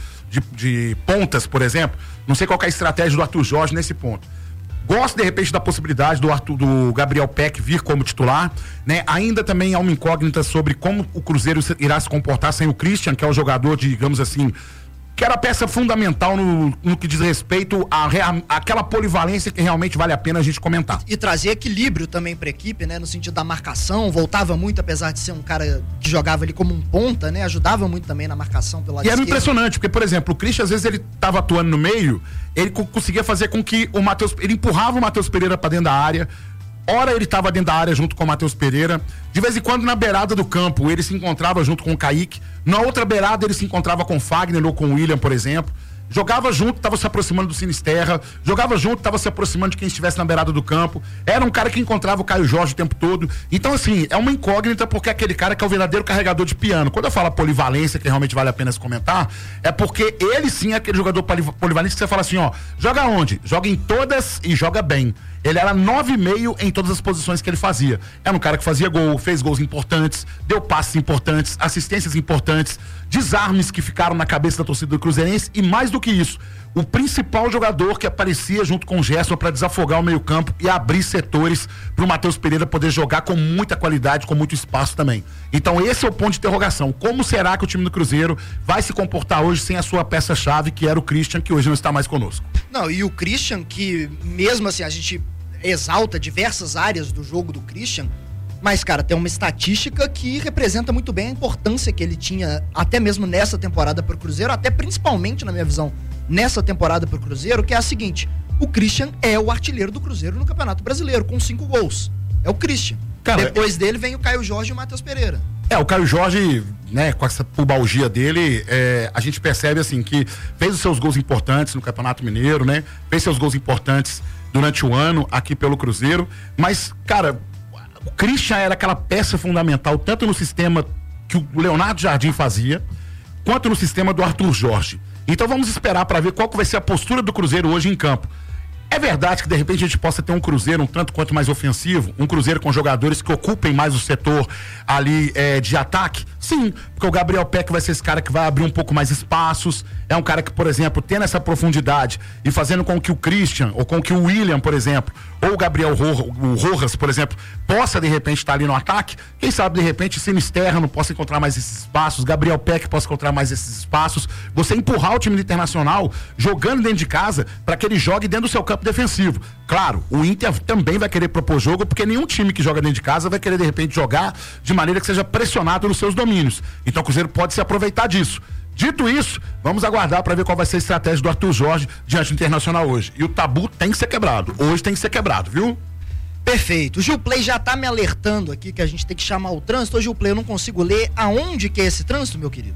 pontas, por exemplo. Não sei qual que é a estratégia do Arthur Jorge nesse ponto. Gosto, de repente, da possibilidade do Gabriel Peck vir como titular, né? Ainda também há uma incógnita sobre como o Cruzeiro irá se comportar sem o Christian, que é o jogador, digamos assim, que era a peça fundamental no que diz respeito àquela polivalência que realmente vale a pena a gente comentar. E trazer equilíbrio também para a equipe, né? No sentido da marcação, voltava muito, apesar de ser um cara que jogava ali como um ponta, né? Ajudava muito também na marcação pelo lado esquerdo. E era impressionante, porque, por exemplo, o Christian, às vezes ele estava atuando no meio, ele conseguia fazer com que ele empurrava o Matheus Pereira para dentro da área. Ora ele estava dentro da área junto com o Matheus Pereira. De vez em quando, na beirada do campo, ele se encontrava junto com o Kaique. Na outra beirada, ele se encontrava com o Fagner ou com o William, por exemplo. Jogava junto, estava se aproximando do Sinisterra. Jogava junto, estava se aproximando de quem estivesse na beirada do campo. Era um cara que encontrava o Caio Jorge o tempo todo. Então, assim, é uma incógnita porque é aquele cara que é o verdadeiro carregador de piano. Quando eu falo polivalência, que realmente vale a pena se comentar, é porque ele sim é aquele jogador polivalente que você fala assim, ó, joga onde? Joga em todas e joga bem. Ele era 9,5 em todas as posições que ele fazia. Era um cara que fazia gol, fez gols importantes, deu passes importantes, assistências importantes, desarmes que ficaram na cabeça da torcida do Cruzeirense e mais do que isso, o principal jogador que aparecia junto com o Gerson para desafogar o meio-campo e abrir setores para o Matheus Pereira poder jogar com muita qualidade, com muito espaço também. Então esse é o ponto de interrogação. Como será que o time do Cruzeiro vai se comportar hoje sem a sua peça-chave, que era o Christian, que hoje não está mais conosco? Não, e o Christian, que mesmo assim a gente exalta diversas áreas do jogo do Christian, mas, cara, tem uma estatística que representa muito bem a importância que ele tinha até mesmo nessa temporada para o Cruzeiro, até principalmente, na minha visão, nessa temporada para o Cruzeiro, que é a seguinte: o Christian é o artilheiro do Cruzeiro no Campeonato Brasileiro, com 5 gols. É o Christian. Cara, depois dele vem o Caio Jorge e o Matheus Pereira. O Caio Jorge, né, com essa pubalgia dele, a gente percebe, assim, que fez os seus gols importantes no Campeonato Mineiro, né? Fez seus gols importantes durante o ano aqui pelo Cruzeiro, mas, cara, o Christian era aquela peça fundamental, tanto no sistema que o Leonardo Jardim fazia, quanto no sistema do Arthur Jorge. Então vamos esperar para ver qual que vai ser a postura do Cruzeiro hoje em campo. É verdade que de repente a gente possa ter um Cruzeiro um tanto quanto mais ofensivo, um Cruzeiro com jogadores que ocupem mais o setor ali de ataque? Sim, porque o Gabriel Peck vai ser esse cara que vai abrir um pouco mais espaços, é um cara que, por exemplo, tendo essa profundidade e fazendo com que o Christian, ou com que o William, por exemplo, ou o Gabriel Rojas, por exemplo, possa de repente estar ali no ataque. Quem sabe de repente Sinisterra não possa encontrar mais esses espaços, Gabriel Peck possa encontrar mais esses espaços, você empurrar o time do Internacional jogando dentro de casa para que ele jogue dentro do seu campo defensivo. Claro, o Inter também vai querer propor jogo, porque nenhum time que joga dentro de casa vai querer de repente jogar de maneira que seja pressionado nos seus domínios. Então o Cruzeiro pode se aproveitar disso. Dito isso, vamos aguardar para ver qual vai ser a estratégia do Arthur Jorge diante do Internacional hoje. E o tabu tem que ser quebrado. Hoje tem que ser quebrado, viu? Perfeito. O Gilplay já tá me alertando aqui que a gente tem que chamar o trânsito. Ô, Gilplay, eu não consigo ler aonde que é esse trânsito, meu querido.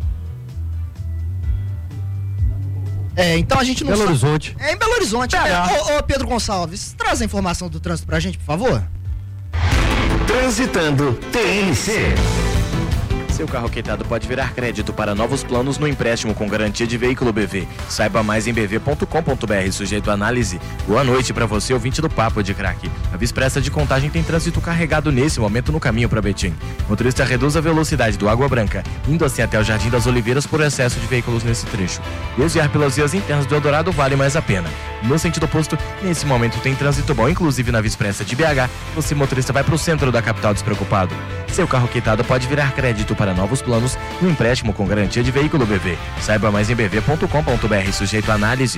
Então a gente não Belo Horizonte. É em Belo Horizonte. Ô, Pedro Gonçalves, traz a informação do trânsito pra gente, por favor. Transitando TMC. Seu carro quitado pode virar crédito para novos planos no empréstimo com garantia de veículo BV. Saiba mais em bv.com.br, sujeito à análise. Boa noite para você, ouvinte do Papo de Craque. A Via Expressa de Contagem tem trânsito carregado nesse momento no caminho para Betim. Motorista reduz a velocidade do Água Branca, indo assim até o Jardim das Oliveiras por excesso de veículos nesse trecho. Desviar pelas vias internas do Eldorado vale mais a pena. No sentido oposto, nesse momento tem trânsito bom, inclusive na Via Expressa de BH. Você, motorista, vai para o centro da capital despreocupado. Seu carro quitado pode virar crédito para novos planos no empréstimo com garantia de veículo BV. Saiba mais em bv.com.br, sujeito à análise.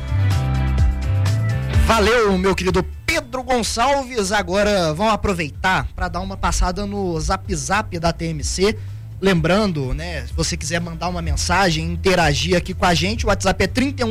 Valeu, meu querido Pedro Gonçalves. Agora vamos aproveitar para dar uma passada no Zap Zap da TMC. Lembrando, né, se você quiser mandar uma mensagem, interagir aqui com a gente, o WhatsApp é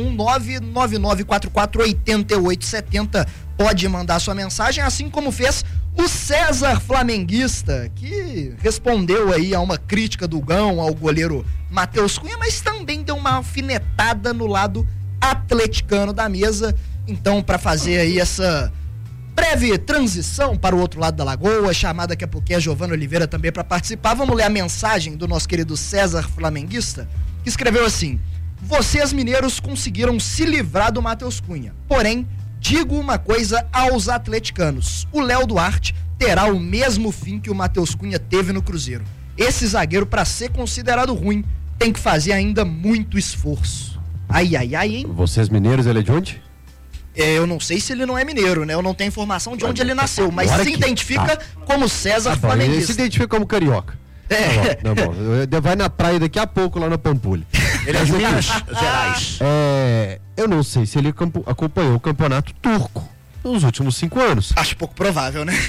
31999448870. Pode mandar sua mensagem, assim como fez o César Flamenguista, que respondeu aí a uma crítica do Gão ao goleiro Matheus Cunha, mas também deu uma alfinetada no lado atleticano da mesa. Então, para fazer aí essa breve transição para o outro lado da lagoa, chamada daqui a pouquinho a Giovana Oliveira também para participar, vamos ler a mensagem do nosso querido César Flamenguista, que escreveu assim: vocês mineiros conseguiram se livrar do Matheus Cunha, porém digo uma coisa aos atleticanos: o Léo Duarte terá o mesmo fim que o Matheus Cunha teve no Cruzeiro. Esse zagueiro, para ser considerado ruim, tem que fazer ainda muito esforço. Ai, hein? Vocês mineiros, ele é de onde? Eu não sei se ele não é mineiro, né? Eu não tenho informação de onde ele nasceu, mas se identifica como César flamenguista. Ele se identifica como carioca. Tá bom. Vai na praia daqui a pouco, lá na Pampulha. Ele é de Minas Gerais. Eu não sei se ele acompanhou o campeonato turco nos últimos 5 anos. Acho pouco provável, né?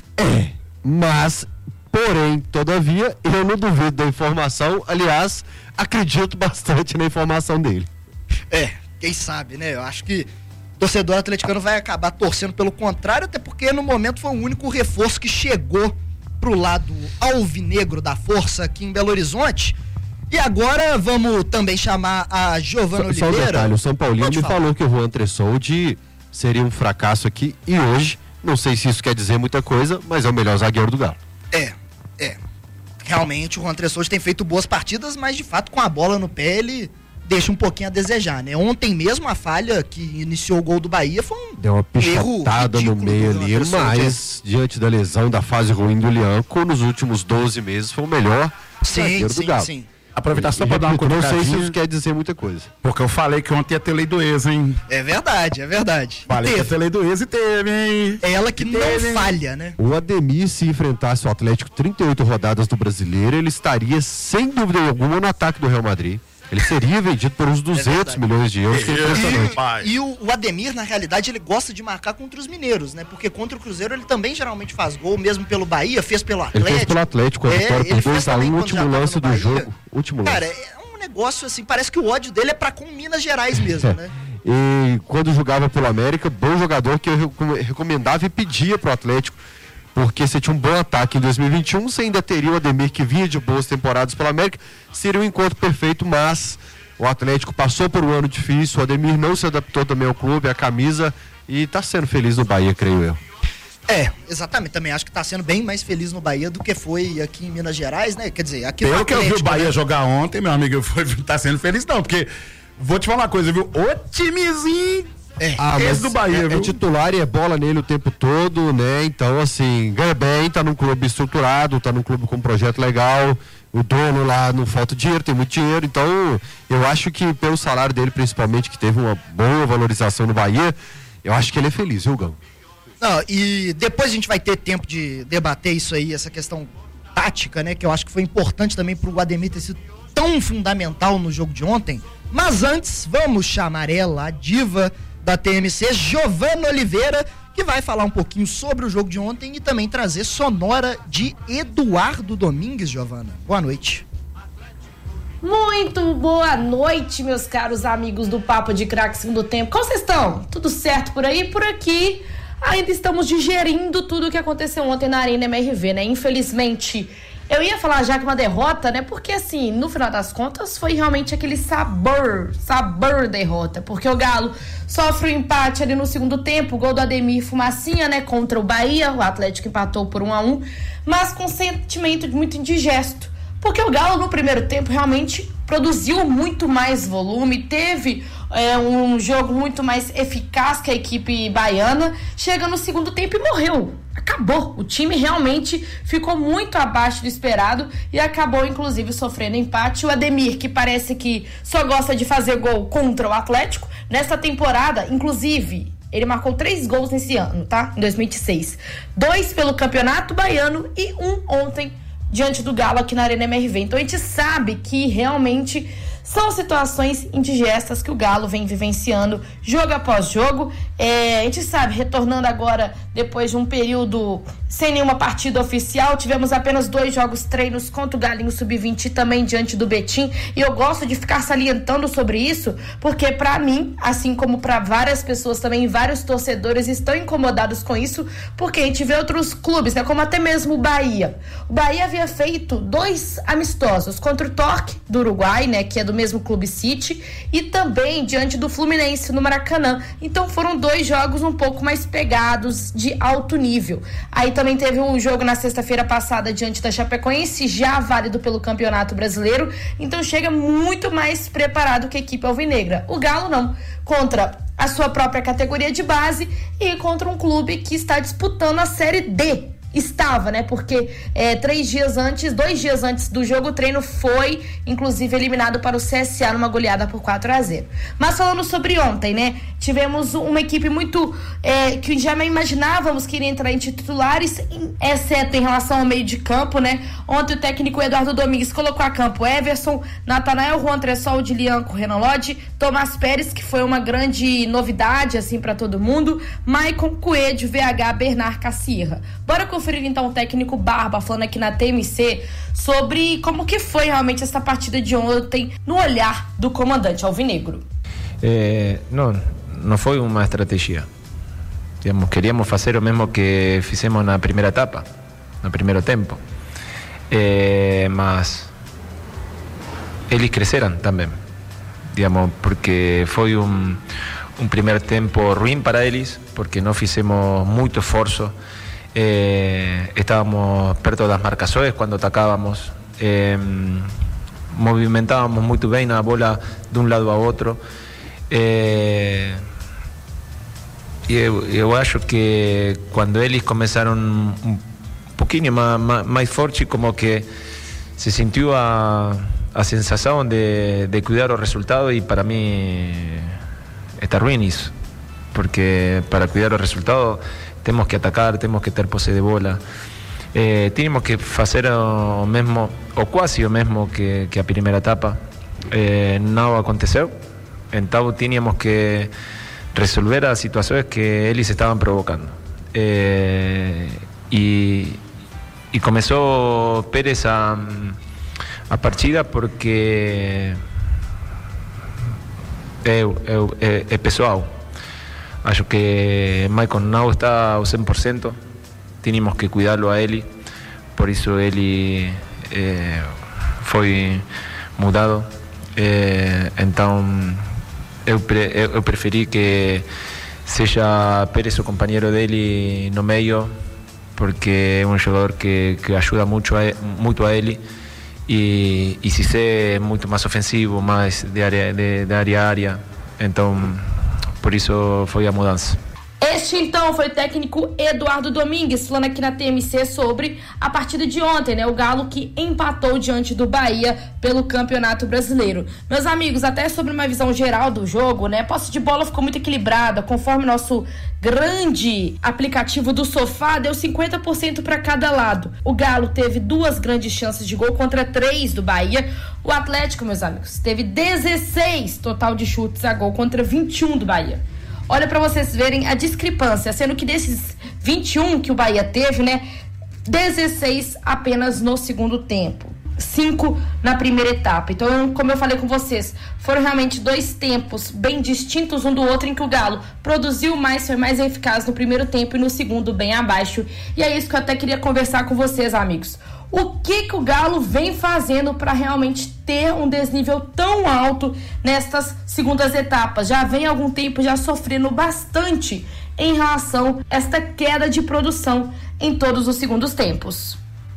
Mas, porém, todavia, eu não duvido da informação. Aliás, acredito bastante na informação dele. Quem sabe, né? Eu acho que o torcedor atleticano vai acabar torcendo pelo contrário, até porque no momento foi o único reforço que chegou pro lado alvinegro da força aqui em Belo Horizonte. E agora vamos também chamar a Giovana Oliveira. Só um detalhe, o São Paulino me falou que o Juan Tressoldi seria um fracasso aqui, e hoje, não sei se isso quer dizer muita coisa, mas é o melhor zagueiro do Galo. Realmente o Juan Tressoldi tem feito boas partidas, mas de fato com a bola no pé ele deixa um pouquinho a desejar, né? Ontem mesmo a falha que iniciou o gol do Bahia foi um deu uma pichotada no meio ali, mas diante da lesão, da fase ruim do Lianco, nos últimos 12 meses foi o melhor zagueiro do Galo. Sim. Aproveitar só para dar uma cutucadinha. Não sei se isso quer dizer muita coisa. Porque eu falei que ontem ia ter lei do ex, hein? É verdade. Falei que ia ter lei do ex e teve, hein? É ela que não falha, né? O Ademir, se enfrentasse o Atlético 38 rodadas do Brasileiro, ele estaria, sem dúvida alguma, no ataque do Real Madrid. Ele seria vendido por uns 200 milhões de euros. E o Ademir, na realidade, ele gosta de marcar contra os mineiros, né? Porque contra o Cruzeiro ele também geralmente faz gol, mesmo pelo Bahia, fez pelo Atlético. Ele fez pelo Atlético, a vitória por 2-1, o último lance do jogo. Cara, é um negócio assim, parece que o ódio dele é pra com Minas Gerais mesmo, né? E quando jogava pelo América, bom jogador que eu recomendava e pedia pro Atlético. Porque você tinha um bom ataque em 2021, você ainda teria o Ademir, que vinha de boas temporadas pela América, seria um encontro perfeito, mas o Atlético passou por um ano difícil, o Ademir não se adaptou também ao clube, à camisa, e tá sendo feliz no Bahia, creio eu. Exatamente, também acho que tá sendo bem mais feliz no Bahia do que foi aqui em Minas Gerais, né? Quer dizer, aqui no Atlético, que eu vi o Bahia jogar ontem, meu amigo, tá sendo feliz não, porque vou te falar uma coisa, viu? O timezinho esse do Bahia, é titular e é bola nele o tempo todo, né? Então, assim, ganha bem, tá num clube estruturado, tá num clube com um projeto legal, o dono lá não falta dinheiro, tem muito dinheiro, então eu acho que pelo salário dele, principalmente, que teve uma boa valorização no Bahia, eu acho que ele é feliz, viu, Gão? Não, e depois a gente vai ter tempo de debater isso aí, essa questão tática, né? Que eu acho que foi importante também pro Ademir ter sido tão fundamental no jogo de ontem. Mas antes, vamos chamar ela, a diva da TMC, Giovana Oliveira, que vai falar um pouquinho sobre o jogo de ontem e também trazer sonora de Eduardo Domingues. Giovana, boa noite. Muito boa noite, meus caros amigos do Papo de Craque Segundo Tempo. Como vocês estão? Tudo certo por aí? Por aqui ainda estamos digerindo tudo o que aconteceu ontem na Arena MRV, né? Infelizmente, eu ia falar já que uma derrota, né? Porque assim, no final das contas, foi realmente aquele sabor derrota. Porque o Galo sofre o empate ali no segundo tempo, gol do Ademir Fumacinha, né? Contra o Bahia, o Atlético empatou por 1-1, mas com sentimento muito indigesto. Porque o Galo no primeiro tempo realmente produziu muito mais volume, teve um jogo muito mais eficaz que a equipe baiana, chega no segundo tempo e morreu. Acabou. O time realmente ficou muito abaixo do esperado e acabou, inclusive, sofrendo empate. O Ademir, que parece que só gosta de fazer gol contra o Atlético, nessa temporada, inclusive, ele marcou 3 gols nesse ano, tá? Em 2026. 2 pelo Campeonato Baiano e 1 ontem diante do Galo aqui na Arena MRV. Então a gente sabe que realmente são situações indigestas que o Galo vem vivenciando jogo após jogo. A gente sabe, retornando agora depois de um período sem nenhuma partida oficial, tivemos apenas 2 jogos treinos contra o Galinho Sub-20 e também diante do Betim, e eu gosto de ficar salientando sobre isso, porque pra mim, assim como pra várias pessoas também, vários torcedores estão incomodados com isso, porque a gente vê outros clubes, né, como até mesmo o Bahia. O Bahia havia feito 2 amistosos contra o Torque do Uruguai, né, que é do mesmo Clube City, e também diante do Fluminense no Maracanã. Então foram 2 jogos um pouco mais pegados, de alto nível. Aí também teve um jogo na sexta-feira passada diante da Chapecoense, já válido pelo Campeonato Brasileiro, então chega muito mais preparado que a equipe alvinegra. O Galo não. Contra a sua própria categoria de base e contra um clube que está disputando a Série D. Estava, né? Porque 2 dias antes do jogo, o treino foi, inclusive, eliminado para o CSA numa goleada por 4-0. Mas falando sobre ontem, né? Tivemos uma equipe muito... que já imaginávamos que iria entrar em titulares, exceto em relação ao meio de campo, né? Ontem o técnico Eduardo Domingues colocou a campo Everson, Natanael, Juan Tressol, Dilianco, Renan Lodge, Tomás Pérez, que foi uma grande novidade, assim, para todo mundo, Maicon, Coelho, VH, Bernard, Cassirra. Bora conferir então o técnico Barba falando aqui na TMC sobre como que foi realmente essa partida de ontem no olhar do comandante alvinegro. Não foi uma estratégia. Queríamos fazer o mesmo que fizemos na primeira etapa, no primeiro tempo. Mas eles cresceram também, porque foi um primeiro tempo ruim para eles, porque não fizemos muito esforço. Estábamos perto das marcações quando atacávamos, movimentávamos muito bem a bola de um lado a outro, e eu acho que quando eles começaram um pouquinho mais forte, como que se sentiu a sensação de cuidar o resultado, e para mim está ruim isso, porque para cuidar o resultado temos que atacar, temos que ter posse de bola, tínhamos que fazer o mesmo, ou quase o mesmo que a primeira etapa. Não aconteceu, então tínhamos que resolver as situações que eles estavam provocando, e começou Pérez a partida porque é pessoal. Acho que Maicon não está ao 100%, tínhamos que cuidá-lo a ele, por isso ele foi mudado. Então eu preferi que seja Pérez o companheiro dele no meio, porque é um jogador que ajuda muito a ele, e se é muito mais ofensivo, mais de área a área, então por isso foi a mudança. Este então foi o técnico Eduardo Domingues falando aqui na TMC sobre a partida de ontem, né? O Galo que empatou diante do Bahia pelo Campeonato Brasileiro. Meus amigos, até sobre uma visão geral do jogo, né? A posse de bola ficou muito equilibrada, conforme nosso grande aplicativo do Sofá deu 50% para cada lado. O Galo teve 2 grandes chances de gol contra 3 do Bahia. O Atlético, meus amigos, teve 16 total de chutes a gol contra 21 do Bahia. Olha para vocês verem a discrepância, sendo que desses 21 que o Bahia teve, né, 16 apenas no segundo tempo, 5 na primeira etapa. Então, como eu falei com vocês, foram realmente 2 tempos bem distintos um do outro, em que o Galo produziu mais, foi mais eficaz no primeiro tempo, e no segundo bem abaixo. E é isso que eu até queria conversar com vocês, amigos. O que o Galo vem fazendo para realmente ter um desnível tão alto nestas segundas etapas? Já vem há algum tempo já sofrendo bastante em relação a esta queda de produção em todos os segundos tempos.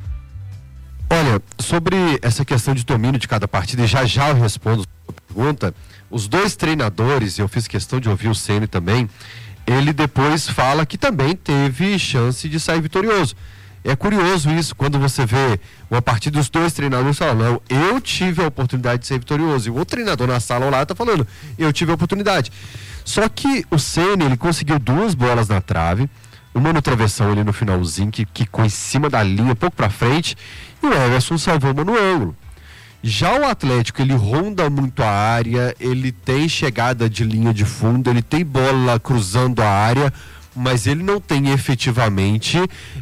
Olha, sobre essa questão de domínio de cada partida, e já eu respondo a pergunta, os 2 treinadores, eu fiz questão de ouvir o Ceni também, ele depois fala que também teve chance de sair vitorioso. É curioso isso, quando você vê uma partida dos 2 treinadores falando, não, eu tive a oportunidade de ser vitorioso, e o outro treinador na sala lá está falando, eu tive a oportunidade. Só que o Ceni, ele conseguiu 2 bolas na trave, uma no travessão ali no finalzinho, que ficou em cima da linha, um pouco para frente, e o Everson salvou uma no ângulo. Já o Atlético, ele ronda muito a área, ele tem chegada de linha de fundo, ele tem bola cruzando a área, mas ele não tem efetivamente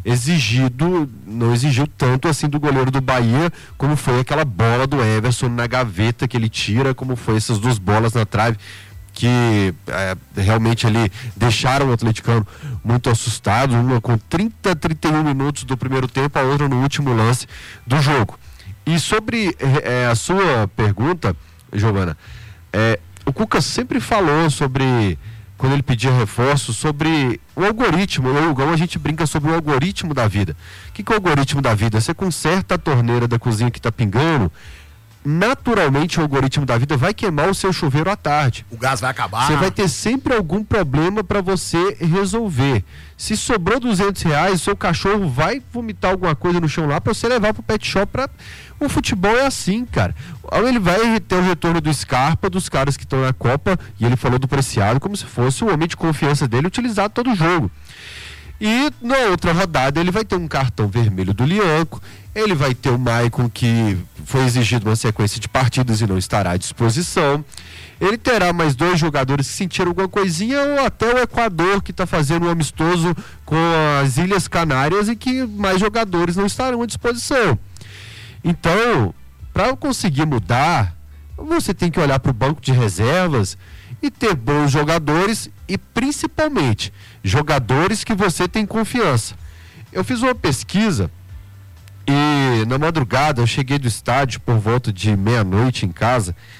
não exigiu tanto assim do goleiro do Bahia, como foi aquela bola do Everson na gaveta que ele tira, como foi essas 2 bolas na trave, que realmente ali deixaram o atleticano muito assustado, uma com 31 minutos do primeiro tempo, a outra no último lance do jogo. E sobre a sua pergunta, Giovana, o Cuca sempre falou sobre, quando ele pedia reforço, sobre o algoritmo, igual a gente brinca sobre o algoritmo da vida. O que é o algoritmo da vida? Você conserta a torneira da cozinha que está pingando, naturalmente o algoritmo da vida vai queimar o seu chuveiro à tarde. O gás vai acabar. Você vai ter sempre algum problema para você resolver. Se sobrou R$200, o seu cachorro vai vomitar alguma coisa no chão lá para você levar pro pet shop. O futebol é assim, cara. Ele vai ter o retorno do Scarpa, dos caras que estão na Copa, e ele falou do Preciado como se fosse o homem de confiança dele utilizado todo jogo. E na outra rodada ele vai ter um cartão vermelho do Lianco, ele vai ter o Maicon, que foi exigido uma sequência de partidas e não estará à disposição. Ele terá mais 2 jogadores que sentiram alguma coisinha, ou até o Equador, que está fazendo um amistoso com as Ilhas Canárias e que mais jogadores não estarão à disposição. Então, para conseguir mudar, você tem que olhar para o banco de reservas e ter bons jogadores e principalmente jogadores que você tem confiança. Eu fiz uma pesquisa e na madrugada eu cheguei do estádio por volta de meia-noite em casa,